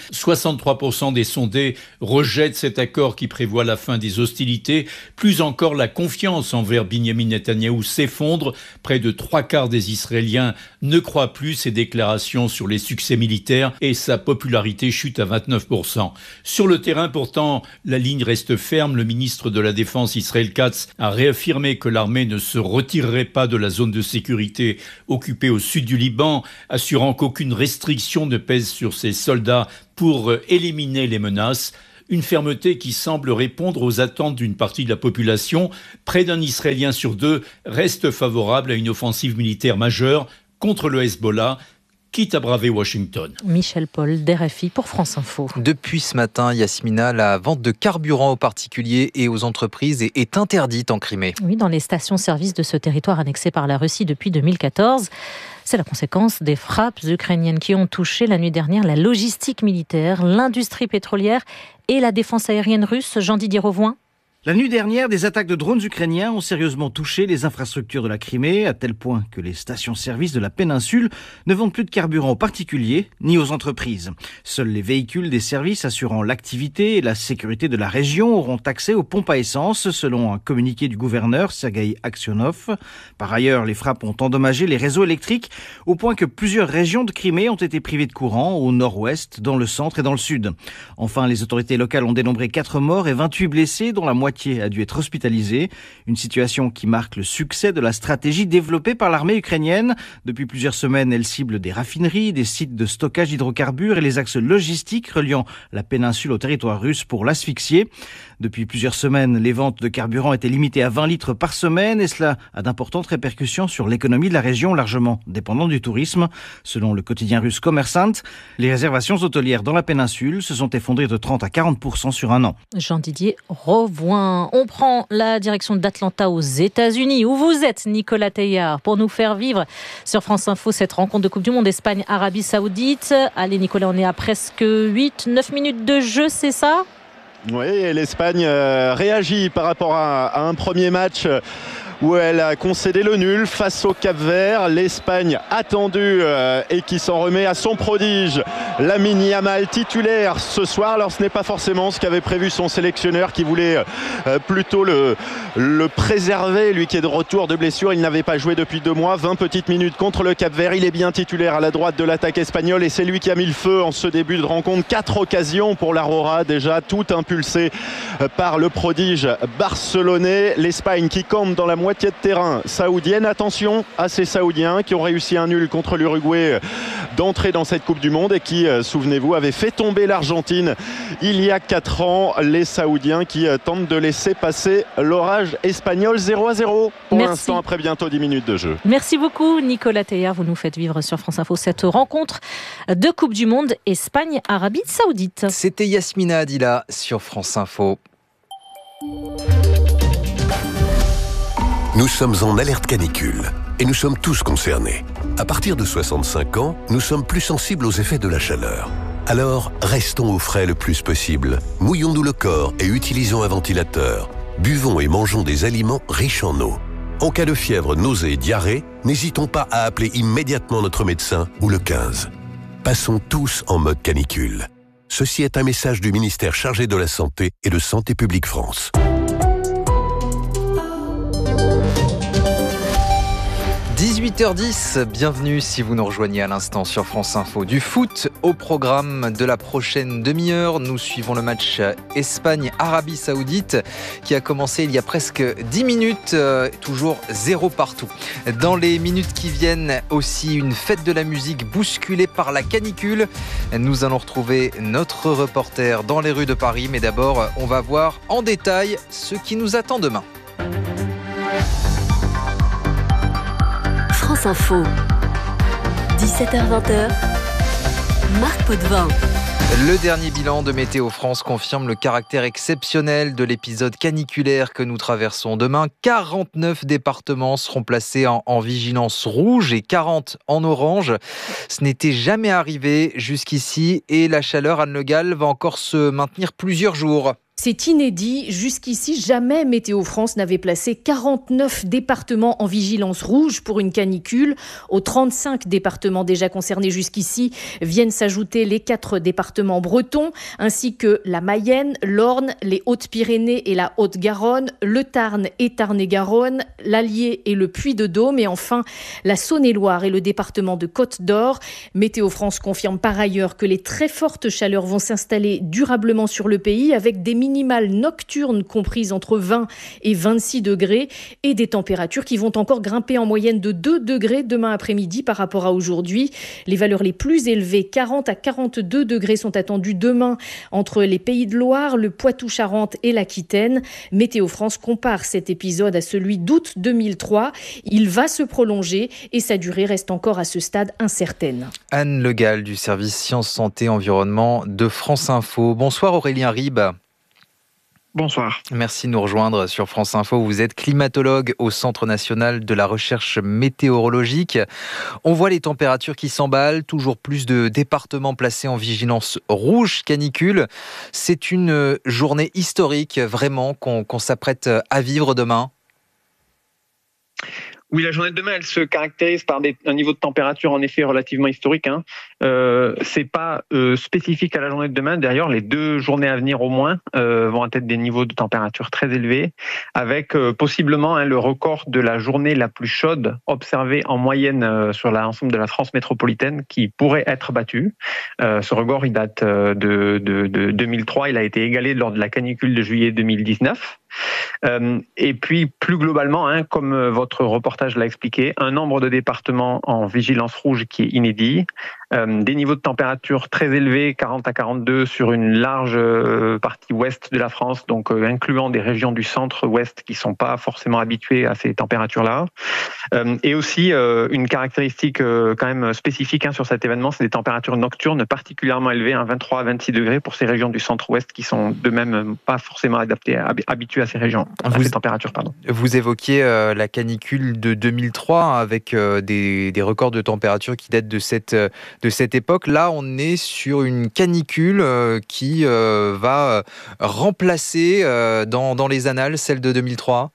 63% des sondés rejettent cet accord qui prévoit la fin des hostilités. Plus encore, la confiance envers Binyamin Netanyahou s'effondre. Près de 3/4 des Israéliens ne croient plus ses déclarations sur les succès militaires et sa popularité chute à 29%. Sur le terrain, pourtant, la ligne reste ferme. Le ministre de la Défense, Israël Katz, a réaffirmé que l'armée ne se retirerait pas de la zone de sécurité occupée au sud du Liban, assurant qu'aucune restriction ne pèse sur ses soldats pour éliminer les menaces. Une fermeté qui semble répondre aux attentes d'une partie de la population. Près d'un Israélien sur 2 reste favorable à une offensive militaire majeure contre le Hezbollah, quitte à braver Washington. Michel Paul, d'RFI pour France Info. Depuis ce matin, Yasmina, la vente de carburant aux particuliers et aux entreprises est interdite en Crimée. Oui, dans les stations-service de ce territoire annexé par la Russie depuis 2014. C'est la conséquence des frappes ukrainiennes qui ont touché la nuit dernière la logistique militaire, l'industrie pétrolière et la défense aérienne russe. Jean-Didier Rovoin. La nuit dernière, des attaques de drones ukrainiens ont sérieusement touché les infrastructures de la Crimée, à tel point que les stations-service de la péninsule ne vendent plus de carburant aux particuliers ni aux entreprises. Seuls les véhicules des services assurant l'activité et la sécurité de la région auront accès aux pompes à essence, selon un communiqué du gouverneur Sergueï Aksionov. Par ailleurs, les frappes ont endommagé les réseaux électriques, au point que plusieurs régions de Crimée ont été privées de courant, au nord-ouest, dans le centre et dans le sud. Enfin, les autorités locales ont dénombré 4 morts et 28 blessés, dont la moitié a dû être hospitalisé. Une situation qui marque le succès de la stratégie développée par l'armée ukrainienne. Depuis plusieurs semaines, elle cible des raffineries, des sites de stockage d'hydrocarbures et les axes logistiques reliant la péninsule au territoire russe pour l'asphyxier. Depuis plusieurs semaines, les ventes de carburant étaient limitées à 20 litres par semaine et cela a d'importantes répercussions sur l'économie de la région, largement dépendante du tourisme. Selon le quotidien russe Kommersant, les réservations hôtelières dans la péninsule se sont effondrées de 30 à 40% sur un an. Jean-Didier Rovoin. On prend la direction d'Atlanta aux États-Unis, où vous êtes, Nicolas Teilhard, pour nous faire vivre sur France Info cette rencontre de Coupe du Monde Espagne-Arabie Saoudite. Allez Nicolas, on est à presque 8-9 minutes de jeu, c'est ça ? Oui, et l'Espagne réagit par rapport à un premier match où elle a concédé le nul face au Cap-Vert. L'Espagne attendue et qui s'en remet à son prodige, Lamine Yamal, titulaire ce soir. Alors ce n'est pas forcément ce qu'avait prévu son sélectionneur qui voulait plutôt le préserver, lui qui est de retour de blessure. Il n'avait pas joué depuis 2 mois, 20 petites minutes contre le Cap-Vert. Il est bien titulaire à la droite de l'attaque espagnole et c'est lui qui a mis le feu en ce début de rencontre. 4 occasions pour l'Aurora déjà, tout impulsé par le prodige barcelonais. L'Espagne qui campe dans la moitié de terrain saoudienne. Attention à ces Saoudiens qui ont réussi un nul contre l'Uruguay d'entrer dans cette Coupe du Monde et qui, souvenez-vous, avaient fait tomber l'Argentine il y a 4 ans. Les Saoudiens qui tentent de laisser passer l'orage espagnol. 0-0 pour l'instant après bientôt 10 minutes de jeu. Merci beaucoup Nicolas Teilhard. Vous nous faites vivre sur France Info cette rencontre de Coupe du Monde Espagne-Arabie Saoudite. C'était Yasmina Adila sur France Info. Nous sommes en alerte canicule et nous sommes tous concernés. À partir de 65 ans, nous sommes plus sensibles aux effets de la chaleur. Alors, restons au frais le plus possible. Mouillons-nous le corps et utilisons un ventilateur. Buvons et mangeons des aliments riches en eau. En cas de fièvre, nausée et diarrhée, n'hésitons pas à appeler immédiatement notre médecin ou le 15. Passons tous en mode canicule. Ceci est un message du ministère chargé de la Santé et de Santé publique France. 18h10, bienvenue si vous nous rejoignez à l'instant sur France Info. Du foot au programme de la prochaine demi-heure. Nous suivons le match Espagne-Arabie Saoudite qui a commencé il y a presque 10 minutes, toujours 0 partout. Dans les minutes qui viennent aussi, une fête de la musique bousculée par la canicule. Nous allons retrouver notre reporter dans les rues de Paris. Mais d'abord, on va voir en détail ce qui nous attend demain. France Info, 17h-20h, Marc Potvin. Le dernier bilan de Météo France confirme le caractère exceptionnel de l'épisode caniculaire que nous traversons. Demain, 49 départements seront placés en vigilance rouge et 40 en orange. Ce n'était jamais arrivé jusqu'ici et la chaleur, Anne Le Gall, va encore se maintenir plusieurs jours. C'est inédit. Jusqu'ici, jamais Météo France n'avait placé 49 départements en vigilance rouge pour une canicule. Aux 35 départements déjà concernés jusqu'ici viennent s'ajouter les 4 départements bretons, ainsi que la Mayenne, l'Orne, les Hautes-Pyrénées et la Haute-Garonne, le Tarn et Tarn-et-Garonne, l'Allier et le Puy-de-Dôme, et enfin la Saône-et-Loire et le département de Côte-d'Or. Météo France confirme par ailleurs que les très fortes chaleurs vont s'installer durablement sur le pays, avec des minimales nocturnes comprises entre 20 et 26 degrés et des températures qui vont encore grimper en moyenne de 2 degrés demain après-midi par rapport à aujourd'hui. Les valeurs les plus élevées, 40 à 42 degrés, sont attendues demain entre les Pays de Loire, le Poitou-Charentes et l'Aquitaine. Météo France compare cet épisode à celui d'août 2003. Il va se prolonger et sa durée reste encore à ce stade incertaine. Anne Le Gall du service Sciences, Santé, Environnement de France Info. Bonsoir Aurélien Ribes. Bonsoir. Merci de nous rejoindre sur France Info. Vous êtes climatologue au Centre national de la recherche météorologique. On voit les températures qui s'emballent, toujours plus de départements placés en vigilance rouge canicule. C'est une journée historique vraiment qu'on s'apprête à vivre demain. Oui, la journée de demain, elle se caractérise par un niveau de température en effet relativement historique. C'est pas spécifique à la journée de demain. D'ailleurs, les 2 journées à venir au moins vont atteindre des niveaux de température très élevés, avec possiblement le record de la journée la plus chaude observée en moyenne sur l'ensemble de la France métropolitaine, qui pourrait être battu. Ce record, il date de 2003. Il a été égalé lors de la canicule de juillet 2019. Et puis plus globalement, comme votre reportage l'a expliqué, un nombre de départements en vigilance rouge qui est inédit, des niveaux de température très élevés, 40 à 42 sur une large partie ouest de la France, donc incluant des régions du centre-ouest qui ne sont pas forcément habituées à ces températures-là. Et aussi une caractéristique quand même spécifique sur cet événement, c'est des températures nocturnes particulièrement élevées, 23 à 26 degrés pour ces régions du centre-ouest qui sont de même pas forcément habituées à ces régions, à ces températures. Vous évoquiez la canicule de 2003 avec des records de température qui datent de cette époque. Là, on est sur une canicule qui va remplacer dans les annales celle de 2003.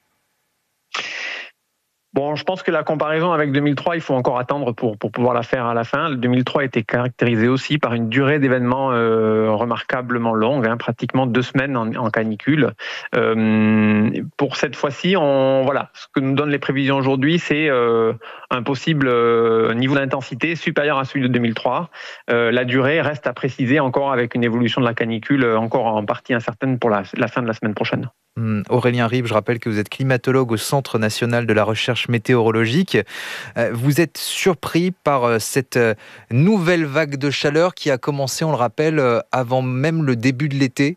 Bon, je pense que la comparaison avec 2003, il faut encore attendre pour pouvoir la faire à la fin. Le 2003 était caractérisé aussi par une durée d'événements remarquablement longue, pratiquement 2 semaines en canicule. Pour cette fois-ci, ce que nous donnent les prévisions aujourd'hui, c'est un possible niveau d'intensité supérieur à celui de 2003. La durée reste à préciser encore avec une évolution de la canicule encore en partie incertaine pour la fin de la semaine prochaine. Aurélien Ribes, je rappelle que vous êtes climatologue au Centre national de la recherche météorologique. Vous êtes surpris par cette nouvelle vague de chaleur qui a commencé, on le rappelle, avant même le début de l'été?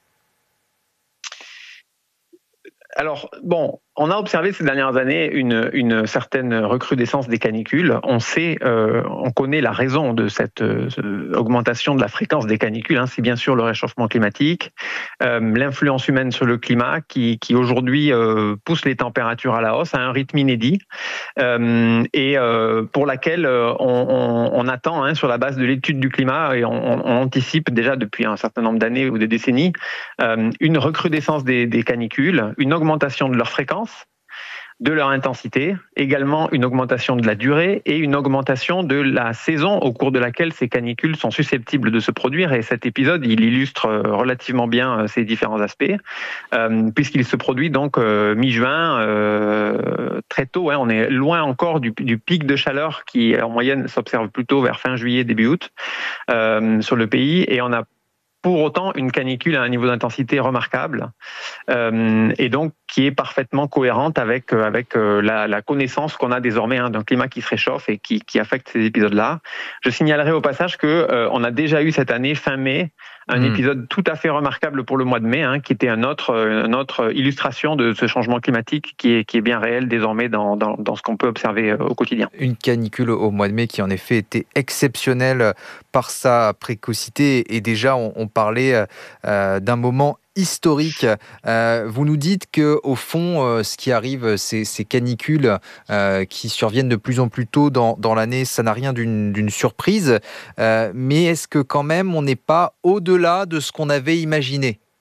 Alors, on a observé ces dernières années une certaine recrudescence des canicules. On connaît la raison de cette augmentation de la fréquence des canicules. C'est bien sûr le réchauffement climatique, l'influence humaine sur le climat qui aujourd'hui pousse les températures à la hausse à un rythme inédit et pour laquelle on attend sur la base de l'étude du climat et on anticipe déjà depuis un certain nombre d'années ou de décennies une recrudescence des canicules, une augmentation de leur fréquence, de leur intensité, également une augmentation de la durée et une augmentation de la saison au cours de laquelle ces canicules sont susceptibles de se produire. Et cet épisode, il illustre relativement bien ces différents aspects, puisqu'il se produit donc mi-juin, très tôt. On est loin encore du pic de chaleur qui, en moyenne, s'observe plutôt vers fin juillet, début août sur le pays. Et on a pour autant une canicule à un niveau d'intensité remarquable et donc qui est parfaitement cohérente avec la connaissance qu'on a désormais d'un climat qui se réchauffe et qui affecte ces épisodes-là. Je signalerai au passage qu'on a déjà eu cette année, fin mai, un épisode tout à fait remarquable pour le mois de mai, qui était une autre illustration de ce changement climatique qui est bien réel désormais dans ce qu'on peut observer au quotidien. Une canicule au mois de mai qui en effet était exceptionnelle par sa précocité et déjà on parlait d'un moment historique. Vous nous dites que au fond, ce qui arrive, ces canicules qui surviennent de plus en plus tôt dans l'année, ça n'a rien d'une surprise. Mais est-ce que quand même, on n'est pas au-delà de ce qu'on avait imaginé ?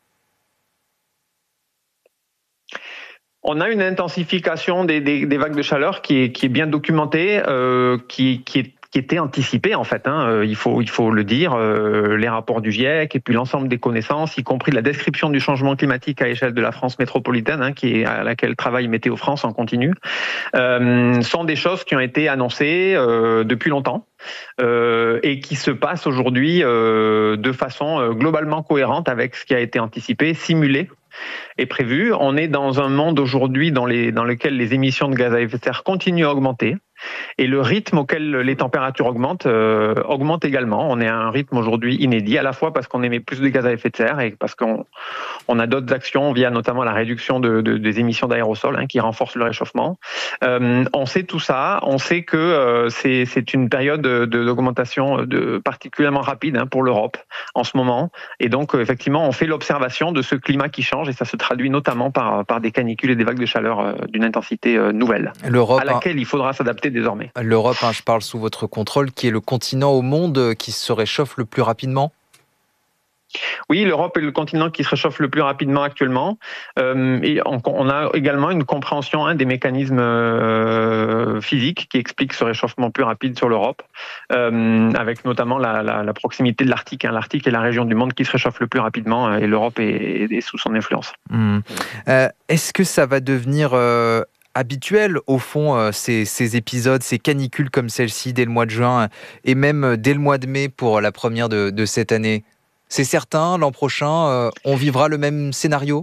On a une intensification des vagues de chaleur qui est bien documentée, qui était anticipée en fait. Il faut le dire. Les rapports du GIEC et puis l'ensemble des connaissances, y compris la description du changement climatique à l'échelle de la France métropolitaine, à laquelle travaille Météo France en continu, sont des choses qui ont été annoncées depuis longtemps. Et qui se passent aujourd'hui de façon globalement cohérente avec ce qui a été anticipé, simulé et prévu. On est dans un monde aujourd'hui dans lequel les émissions de gaz à effet de serre continuent à augmenter. Et le rythme auquel les températures augmentent augmente également. On est à un rythme aujourd'hui inédit, à la fois parce qu'on émet plus de gaz à effet de serre et parce qu'on a d'autres actions via notamment la réduction des émissions d'aérosols qui renforcent le réchauffement. On sait tout ça, on sait que c'est une période d'augmentation particulièrement rapide pour l'Europe en ce moment. Et donc effectivement, on fait l'observation de ce climat qui change et ça se traduit notamment par des canicules et des vagues de chaleur d'une intensité nouvelle, à laquelle il faudra s'adapter désormais. L'Europe, je parle sous votre contrôle, qui est le continent au monde qui se réchauffe le plus rapidement? Oui, l'Europe est le continent qui se réchauffe le plus rapidement actuellement. Et on a également une compréhension des mécanismes physiques qui expliquent ce réchauffement plus rapide sur l'Europe, avec notamment la proximité de l'Arctique. L'Arctique est la région du monde qui se réchauffe le plus rapidement et l'Europe est sous son influence. Est-ce que ça va devenir habituel, au fond, ces épisodes, ces canicules comme celle-ci dès le mois de juin et même dès le mois de mai pour la première de cette année? C'est certain, l'an prochain, on vivra le même scénario?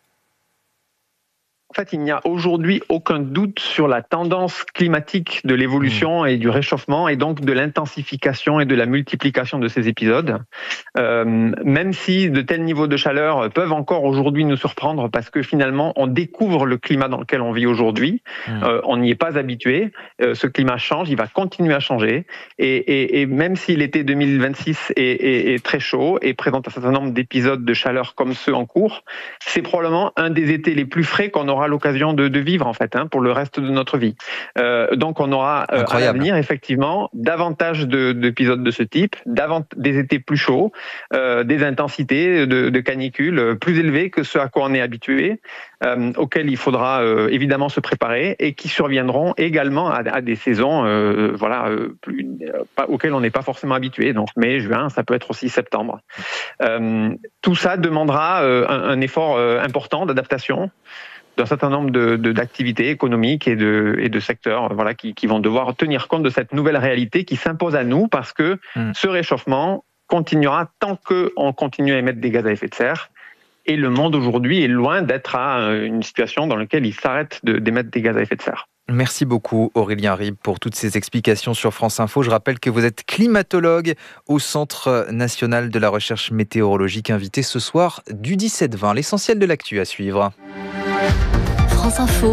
En fait, il n'y a aujourd'hui aucun doute sur la tendance climatique de l'évolution et du réchauffement et donc de l'intensification et de la multiplication de ces épisodes. Même si de tels niveaux de chaleur peuvent encore aujourd'hui nous surprendre parce que finalement, on découvre le climat dans lequel on vit aujourd'hui. On n'y est pas habitué. Ce climat change, il va continuer à changer. Et même si l'été 2026 est très chaud et présente un certain nombre d'épisodes de chaleur comme ceux en cours, c'est probablement un des étés les plus frais qu'on aura l'occasion de vivre en fait pour le reste de notre vie. Donc on aura à l'avenir effectivement davantage d'épisodes de ce type, des étés plus chauds, des intensités de canicules plus élevées que ce à quoi on est habitué, auxquelles il faudra évidemment se préparer et qui surviendront également à des saisons auxquelles on n'est pas forcément habitué. Donc mai, juin, ça peut être aussi septembre. Tout ça demandera un effort important d'adaptation d'un certain nombre d'activités économiques et de secteurs qui vont devoir tenir compte de cette nouvelle réalité qui s'impose à nous parce que ce réchauffement continuera tant qu'on continue à émettre des gaz à effet de serre. Et le monde aujourd'hui est loin d'être à une situation dans laquelle il s'arrête d'émettre des gaz à effet de serre. Merci beaucoup Aurélien Ribes pour toutes ces explications sur France Info. Je rappelle que vous êtes climatologue au Centre national de la recherche météorologique, invité ce soir du 17-20. L'essentiel de l'actu à suivre. France Info,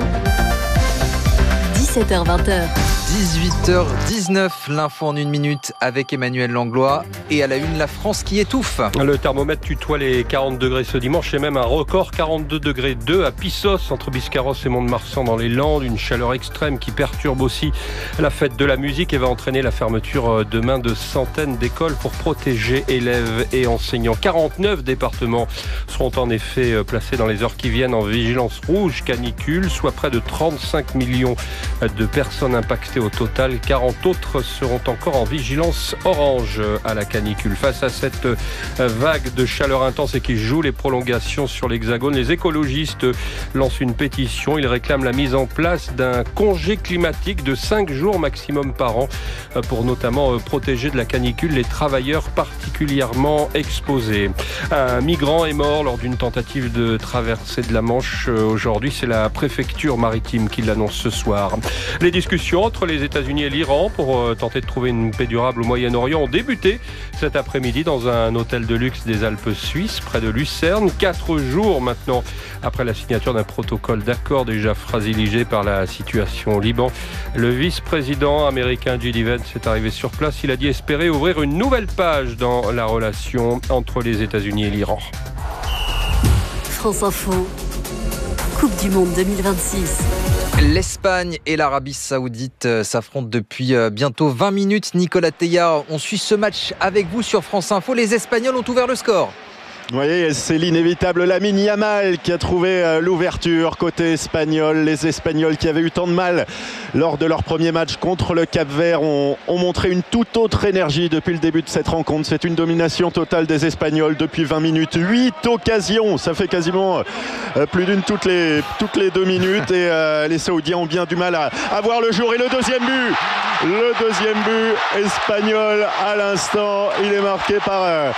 17h-20h. 18h19, l'info en une minute avec Emmanuel Langlois. Et à la une, la France qui étouffe. Le thermomètre tutoie les 40 degrés ce dimanche et même un record 42,2 degrés à Pissos, entre Biscarrosse et Mont-de-Marsan dans les Landes. Une chaleur extrême qui perturbe aussi la fête de la musique et va entraîner la fermeture demain de centaines d'écoles pour protéger élèves et enseignants. 49 départements seront en effet placés dans les heures qui viennent en vigilance rouge canicule, soit près de 35 millions de personnes impactées au total. 40 autres seront encore en vigilance orange à la canicule. Face à cette vague de chaleur intense et qui joue les prolongations sur l'Hexagone, les écologistes lancent une pétition. Ils réclament la mise en place d'un congé climatique de 5 jours maximum par an pour notamment protéger de la canicule les travailleurs particulièrement exposés. Un migrant est mort lors d'une tentative de traversée de la Manche aujourd'hui. C'est la préfecture maritime qui l'annonce ce soir. Les discussions entre les États-Unis et l'Iran pour tenter de trouver une paix durable au Moyen-Orient ont débuté cet après-midi dans un hôtel de luxe des Alpes suisses, près de Lucerne. 4 jours maintenant après la signature d'un protocole d'accord déjà fragilisé par la situation au Liban. Le vice-président américain J.D. Vance est arrivé sur place. Il a dit espérer ouvrir une nouvelle page dans la relation entre les États-Unis et l'Iran. France Info, Coupe du Monde 2026. L'Espagne et l'Arabie Saoudite s'affrontent depuis bientôt 20 minutes. Nicolas Teilhard, on suit ce match avec vous sur France Info. Les Espagnols ont ouvert le score. Vous voyez, c'est l'inévitable Lamine Yamal qui a trouvé l'ouverture côté espagnol. Les Espagnols qui avaient eu tant de mal lors de leur premier match contre le Cap-Vert ont montré une toute autre énergie depuis le début de cette rencontre. C'est une domination totale des Espagnols depuis 20 minutes. 8 occasions, ça fait quasiment plus d'une toutes les 2 minutes. Et les Saoudiens ont bien du mal à voir le jour. Et le deuxième but espagnol à l'instant, il est marqué par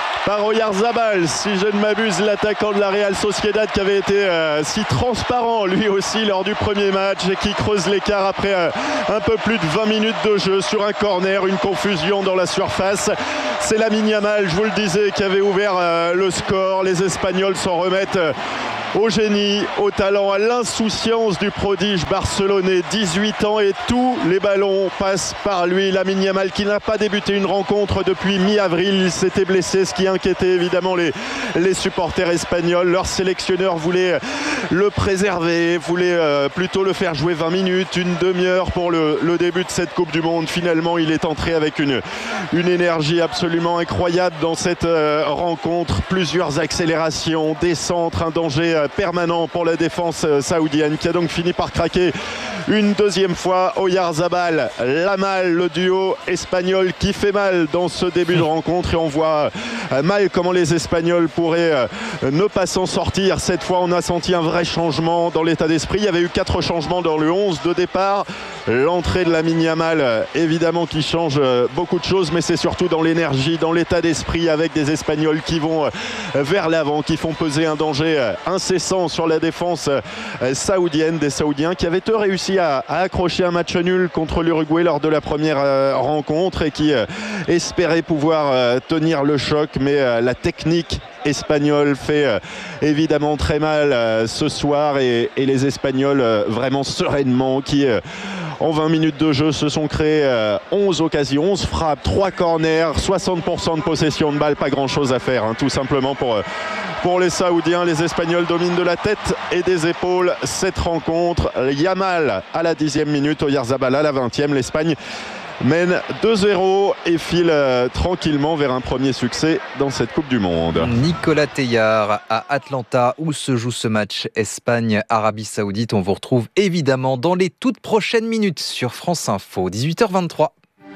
Oyarzabal, si je ne m'abuse, l'attaquant de la Real Sociedad qui avait été si transparent lui aussi lors du premier match et qui creuse l'écart après un peu plus de 20 minutes de jeu sur un corner, une confusion dans la surface. C'est Lamine Yamal, je vous le disais, qui avait ouvert le score. Les Espagnols s'en remettent au génie, au talent, à l'insouciance du prodige barcelonais. 18 ans et tous les ballons passent par lui. Lamine Yamal qui n'a pas débuté une rencontre depuis mi-avril. Il s'était blessé, ce qui inquiétait évidemment les supporters espagnols. Leur sélectionneur voulait le préserver, voulait plutôt le faire jouer 20 minutes, une demi-heure pour le début de cette Coupe du Monde. Finalement, il est entré avec une énergie absolument incroyable dans cette rencontre. Plusieurs accélérations, des centres, un danger permanent pour la défense saoudienne qui a donc fini par craquer une deuxième fois. Oyarzabal, Yamal, le duo espagnol qui fait mal dans ce début de rencontre, et on voit mal comment les Espagnols pourraient ne pas s'en sortir. Cette fois, on a senti un vrai changement dans l'état d'esprit. Il y avait eu 4 changements dans le 11 de départ. L'entrée de Lamine Yamal, évidemment, qui change beaucoup de choses, mais c'est surtout dans l'énergie, dans l'état d'esprit, avec des Espagnols qui vont vers l'avant, qui font peser un danger incessant sur la défense saoudienne. Des Saoudiens qui avaient réussi à accrocher un match nul contre l'Uruguay lors de la première rencontre et qui espéraient pouvoir tenir le choc, mais la technique espagnole fait évidemment très mal ce soir, et les Espagnols vraiment sereinement qui en 20 minutes de jeu se sont créés 11 occasions, 11 frappes, 3 corners, 60% de possession de balle. Pas grand chose à faire, hein, tout simplement pour les Saoudiens. Les Espagnols dominent de la tête et des épaules cette rencontre. Yamal à la 10e minute, Oyarzabal à la 20e. L'Espagne mène 2-0 et file tranquillement vers un premier succès dans cette Coupe du Monde. Nicolas Teilhard à Atlanta, où se joue ce match Espagne-Arabie Saoudite. On vous retrouve évidemment dans les toutes prochaines minutes sur France Info, 18h23.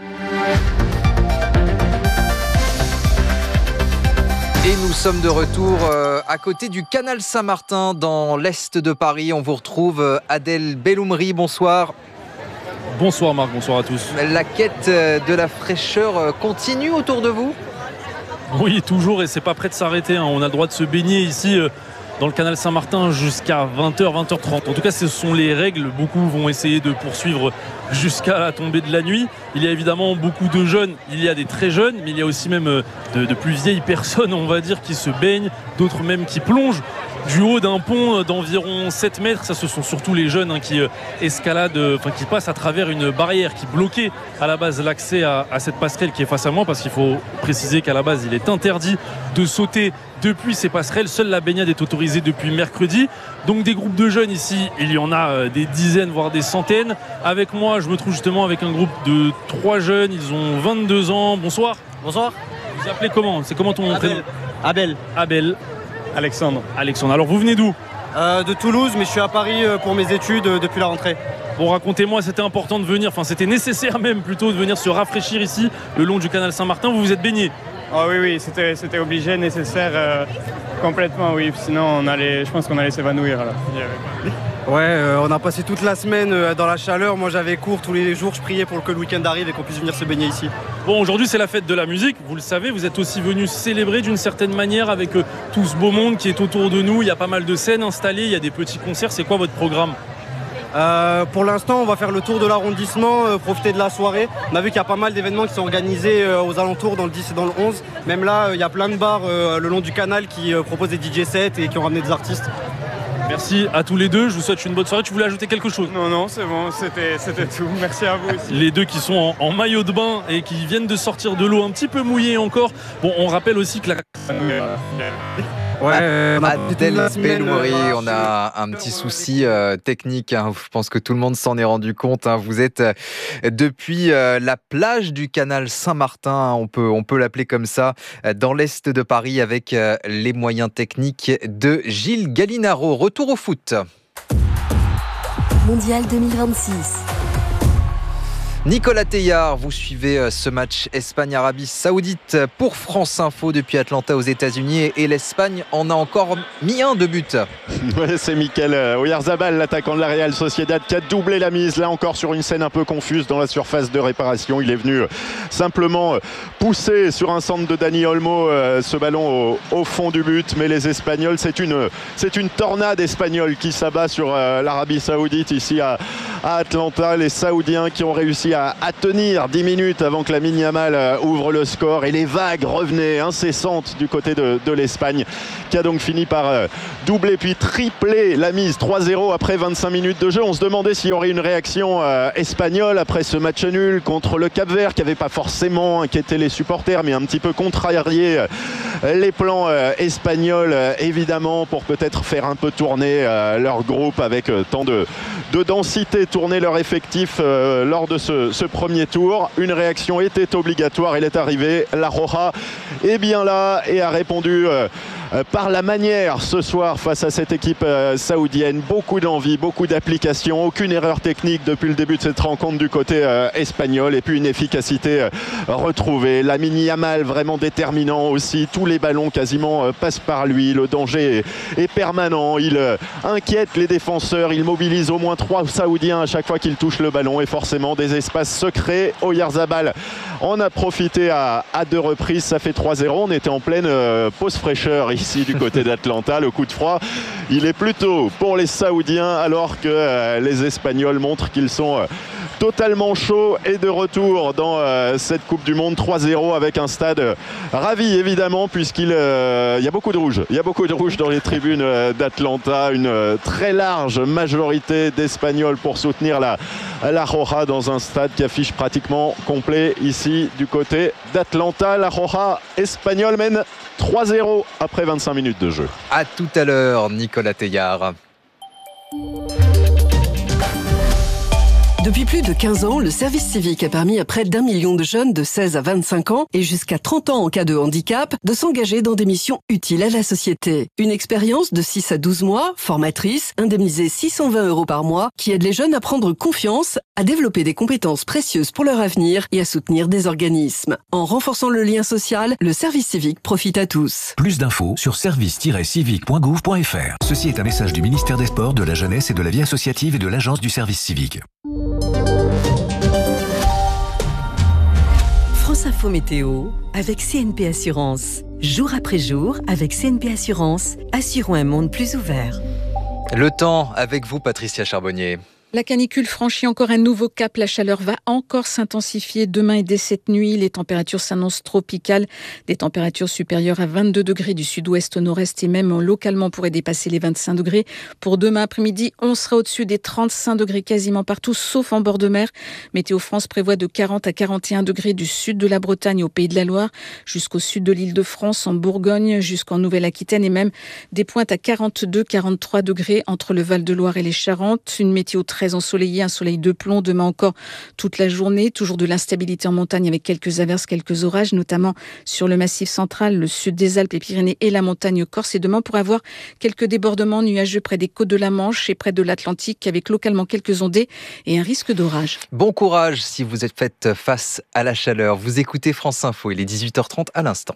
Et nous sommes de retour à côté du canal Saint-Martin dans l'est de Paris. On vous retrouve Adel Belhoumri, bonsoir. Bonsoir Marc, bonsoir à tous. La quête de la fraîcheur continue autour de vous ? Oui, toujours, et c'est pas prêt de s'arrêter. On a le droit de se baigner ici dans le canal Saint-Martin jusqu'à 20h, 20h30. En tout cas, ce sont les règles. Beaucoup vont essayer de poursuivre jusqu'à la tombée de la nuit. Il y a évidemment beaucoup de jeunes, il y a des très jeunes, mais il y a aussi même de plus vieilles personnes, on va dire, qui se baignent, d'autres même qui plongent du haut d'un pont d'environ 7 mètres. Ça, ce sont surtout les jeunes qui escaladent, qui passent à travers une barrière qui bloquait à la base l'accès à cette passerelle qui est face à moi, parce qu'il faut préciser qu'à la base il est interdit de sauter depuis ces passerelles. Seule la baignade est autorisée depuis mercredi. Donc des groupes de jeunes ici, il y en a des dizaines voire des centaines. Avec moi, je me trouve justement avec un groupe de 3 jeunes, ils ont 22 ans. Bonsoir. Bonsoir. Vous appelez comment ? C'est comment ton prénom ? Abel. Alexandre. Alors vous venez d'où ? De Toulouse, mais je suis à Paris pour mes études depuis la rentrée. Bon, racontez-moi, c'était important de venir, c'était nécessaire même plutôt de venir se rafraîchir ici le long du canal Saint-Martin. Vous vous êtes baigné ? Ah oui, c'était obligé, nécessaire, complètement, oui. Sinon, je pense qu'on allait s'évanouir là. Ouais, on a passé toute la semaine dans la chaleur. Moi, j'avais cours tous les jours. Je priais pour que le week-end arrive et qu'on puisse venir se baigner ici. Bon, aujourd'hui, c'est la fête de la musique. Vous le savez, vous êtes aussi venus célébrer d'une certaine manière avec tout ce beau monde qui est autour de nous. Il y a pas mal de scènes installées, il y a des petits concerts. C'est quoi votre programme ? Pour l'instant, on va faire le tour de l'arrondissement, profiter de la soirée. On a vu qu'il y a pas mal d'événements qui sont organisés aux alentours, dans le 10 et dans le 11. Même là, il y a plein de bars le long du canal qui proposent des DJ sets et qui ont ramené des artistes. Merci à tous les deux, je vous souhaite une bonne soirée. Tu voulais ajouter quelque chose ? Non, c'est bon, c'était tout. Merci à vous aussi. Les deux qui sont en maillot de bain et qui viennent de sortir de l'eau un petit peu mouillée encore. Bon, on rappelle aussi que Adel Belmouri, on a un petit souci technique. Hein. Je pense que tout le monde s'en est rendu compte. Hein. Vous êtes depuis la plage du canal Saint-Martin, on peut l'appeler comme ça, dans l'est de Paris, avec les moyens techniques de Gilles Gallinaro. Retour au foot. Mondial 2026. Nicolas Teillard, vous suivez ce match Espagne-Arabie Saoudite pour France Info depuis Atlanta aux États-Unis et l'Espagne en a encore mis un de but. Ouais, c'est Mikel Oyarzabal, l'attaquant de la Real Sociedad, qui a doublé la mise, là encore sur une scène un peu confuse dans la surface de réparation. Il est venu simplement pousser sur un centre de Dani Olmo ce ballon au fond du but, mais les Espagnols, c'est une tornade espagnole qui s'abat sur l'Arabie Saoudite ici à Atlanta. Les Saoudiens qui ont réussi à tenir 10 minutes avant que Lamine Yamal ouvre le score, et les vagues revenaient incessantes du côté de l'Espagne, qui a donc fini par doubler puis tripler la mise 3-0 après 25 minutes de jeu. On se demandait s'il y aurait une réaction espagnole après ce match nul contre le Cap-Vert, qui n'avait pas forcément inquiété les supporters mais un petit peu contrarié les plans espagnols, évidemment, pour peut-être faire un peu tourner leur groupe avec tant de densité, tourner leur effectif lors de ce premier tour. Une réaction était obligatoire, elle est arrivée. La Roja est bien là et a répondu par la manière ce soir face à cette équipe saoudienne. Beaucoup d'envie, beaucoup d'application, aucune erreur technique depuis le début de cette rencontre du côté espagnol, et puis une efficacité retrouvée. Lamine Yamal vraiment déterminant aussi, tous les ballons quasiment passent par lui, le danger est permanent, il inquiète les défenseurs, il mobilise au moins 3 Saoudiens à chaque fois qu'il touche le ballon, et forcément des espaces secrets. Oyarzabal en a profité à 2 reprises, ça fait 3-0. On était en pleine pause fraîcheur ici du côté d'Atlanta. Le coup de froid, il est plutôt pour les Saoudiens, alors que les Espagnols montrent qu'ils sont totalement chauds et de retour dans cette Coupe du Monde. 3-0 avec un stade ravi évidemment, puisqu'il y a beaucoup de rouge. Il y a beaucoup de rouge dans les tribunes d'Atlanta. Une très large majorité d'Espagnols pour soutenir la Roja dans un stade qui affiche pratiquement complet ici du côté d'Atlanta. La Roja espagnole mène 3-0 après 25 minutes de jeu. À tout à l'heure, Nicolas Teillard. Depuis plus de 15 ans, le service civique a permis à près d'1 million de jeunes de 16 à 25 ans et jusqu'à 30 ans en cas de handicap de s'engager dans des missions utiles à la société. Une expérience de 6 à 12 mois, formatrice, indemnisée 620 € par mois, qui aide les jeunes à prendre confiance, à développer des compétences précieuses pour leur avenir et à soutenir des organismes. En renforçant le lien social, le service civique profite à tous. Plus d'infos sur service-civique.gouv.fr. Ceci est un message du ministère des Sports, de la Jeunesse et de la Vie associative et de l'Agence du service civique. France Info Météo avec CNP Assurance. Jour après jour, avec CNP Assurance, assurons un monde plus ouvert. Le temps avec vous, Patricia Charbonnier. La canicule franchit encore un nouveau cap. La chaleur va encore s'intensifier demain et dès cette nuit. Les températures s'annoncent tropicales. Des températures supérieures à 22 degrés du sud-ouest au nord-est et même localement pourraient dépasser les 25 degrés. Pour demain après-midi, on sera au-dessus des 35 degrés quasiment partout, sauf en bord de mer. Météo France prévoit de 40 à 41 degrés du sud de la Bretagne au Pays de la Loire jusqu'au sud de l'Île-de-France, en Bourgogne, jusqu'en Nouvelle-Aquitaine et même des pointes à 42-43 degrés entre le Val-de-Loire et les Charentes. Une météo très ensoleillé, un soleil de plomb demain encore toute la journée, toujours de l'instabilité en montagne avec quelques averses, quelques orages, notamment sur le massif central, le sud des Alpes, les Pyrénées et la montagne corse. Et demain, pour avoir quelques débordements nuageux près des côtes de la Manche et près de l'Atlantique, avec localement quelques ondées et un risque d'orage. Bon courage si vous êtes fait face à la chaleur. Vous écoutez France Info, il est 18h30 à l'instant.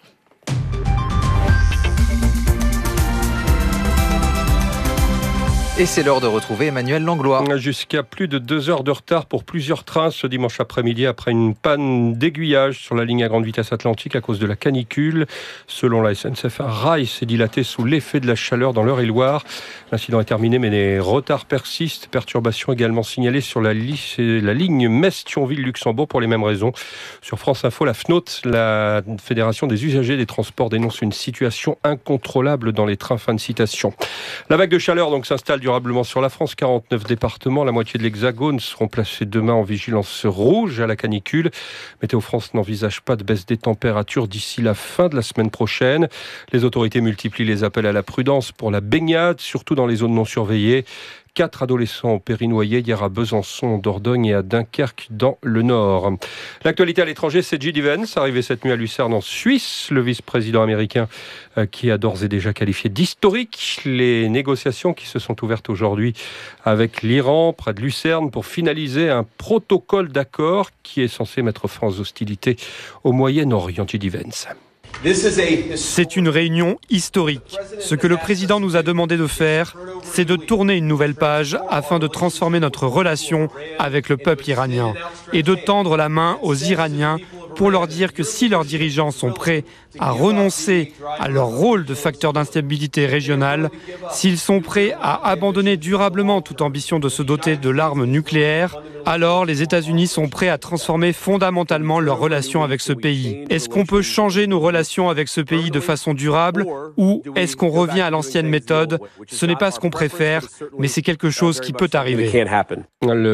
Et c'est l'heure de retrouver Emmanuel Langlois. Jusqu'à plus de 2 heures de retard pour plusieurs trains ce dimanche après-midi après une panne d'aiguillage sur la ligne à grande vitesse atlantique à cause de la canicule. Selon la SNCF, un rail s'est dilaté sous l'effet de la chaleur dans l'Eure-et-Loire. L'incident est terminé mais les retards persistent. Perturbations également signalées sur la ligne Metz-Thionville-Luxembourg pour les mêmes raisons. Sur France Info, la FNOT, la Fédération des usagers des transports, dénonce une situation incontrôlable dans les trains. Fin de citation. La vague de chaleur donc s'installe durablement sur la France. 49 départements, la moitié de l'Hexagone seront placés demain en vigilance rouge à la canicule. Météo France n'envisage pas de baisse des températures d'ici la fin de la semaine prochaine. Les autorités multiplient les appels à la prudence pour la baignade, surtout dans les zones non surveillées. 4 adolescents ont péri noyés hier à Besançon, en Dordogne et à Dunkerque dans le Nord. L'actualité à l'étranger, c'est J.D. Vance, arrivé cette nuit à Lucerne en Suisse. Le vice-président américain qui a d'ores et déjà qualifié d'historique les négociations qui se sont ouvertes aujourd'hui avec l'Iran, près de Lucerne, pour finaliser un protocole d'accord qui est censé mettre fin aux hostilités au Moyen-Orient. J.D. Vance. C'est une réunion historique. Ce que le président nous a demandé de faire, c'est de tourner une nouvelle page afin de transformer notre relation avec le peuple iranien et de tendre la main aux Iraniens pour leur dire que si leurs dirigeants sont prêts à renoncer à leur rôle de facteur d'instabilité régionale, s'ils sont prêts à abandonner durablement toute ambition de se doter de l'arme nucléaire, alors les États-Unis sont prêts à transformer fondamentalement leurs relations avec ce pays. Est-ce qu'on peut changer nos relations avec ce pays de façon durable ou est-ce qu'on revient à l'ancienne méthode ? Ce n'est pas ce qu'on préfère, mais c'est quelque chose qui peut arriver.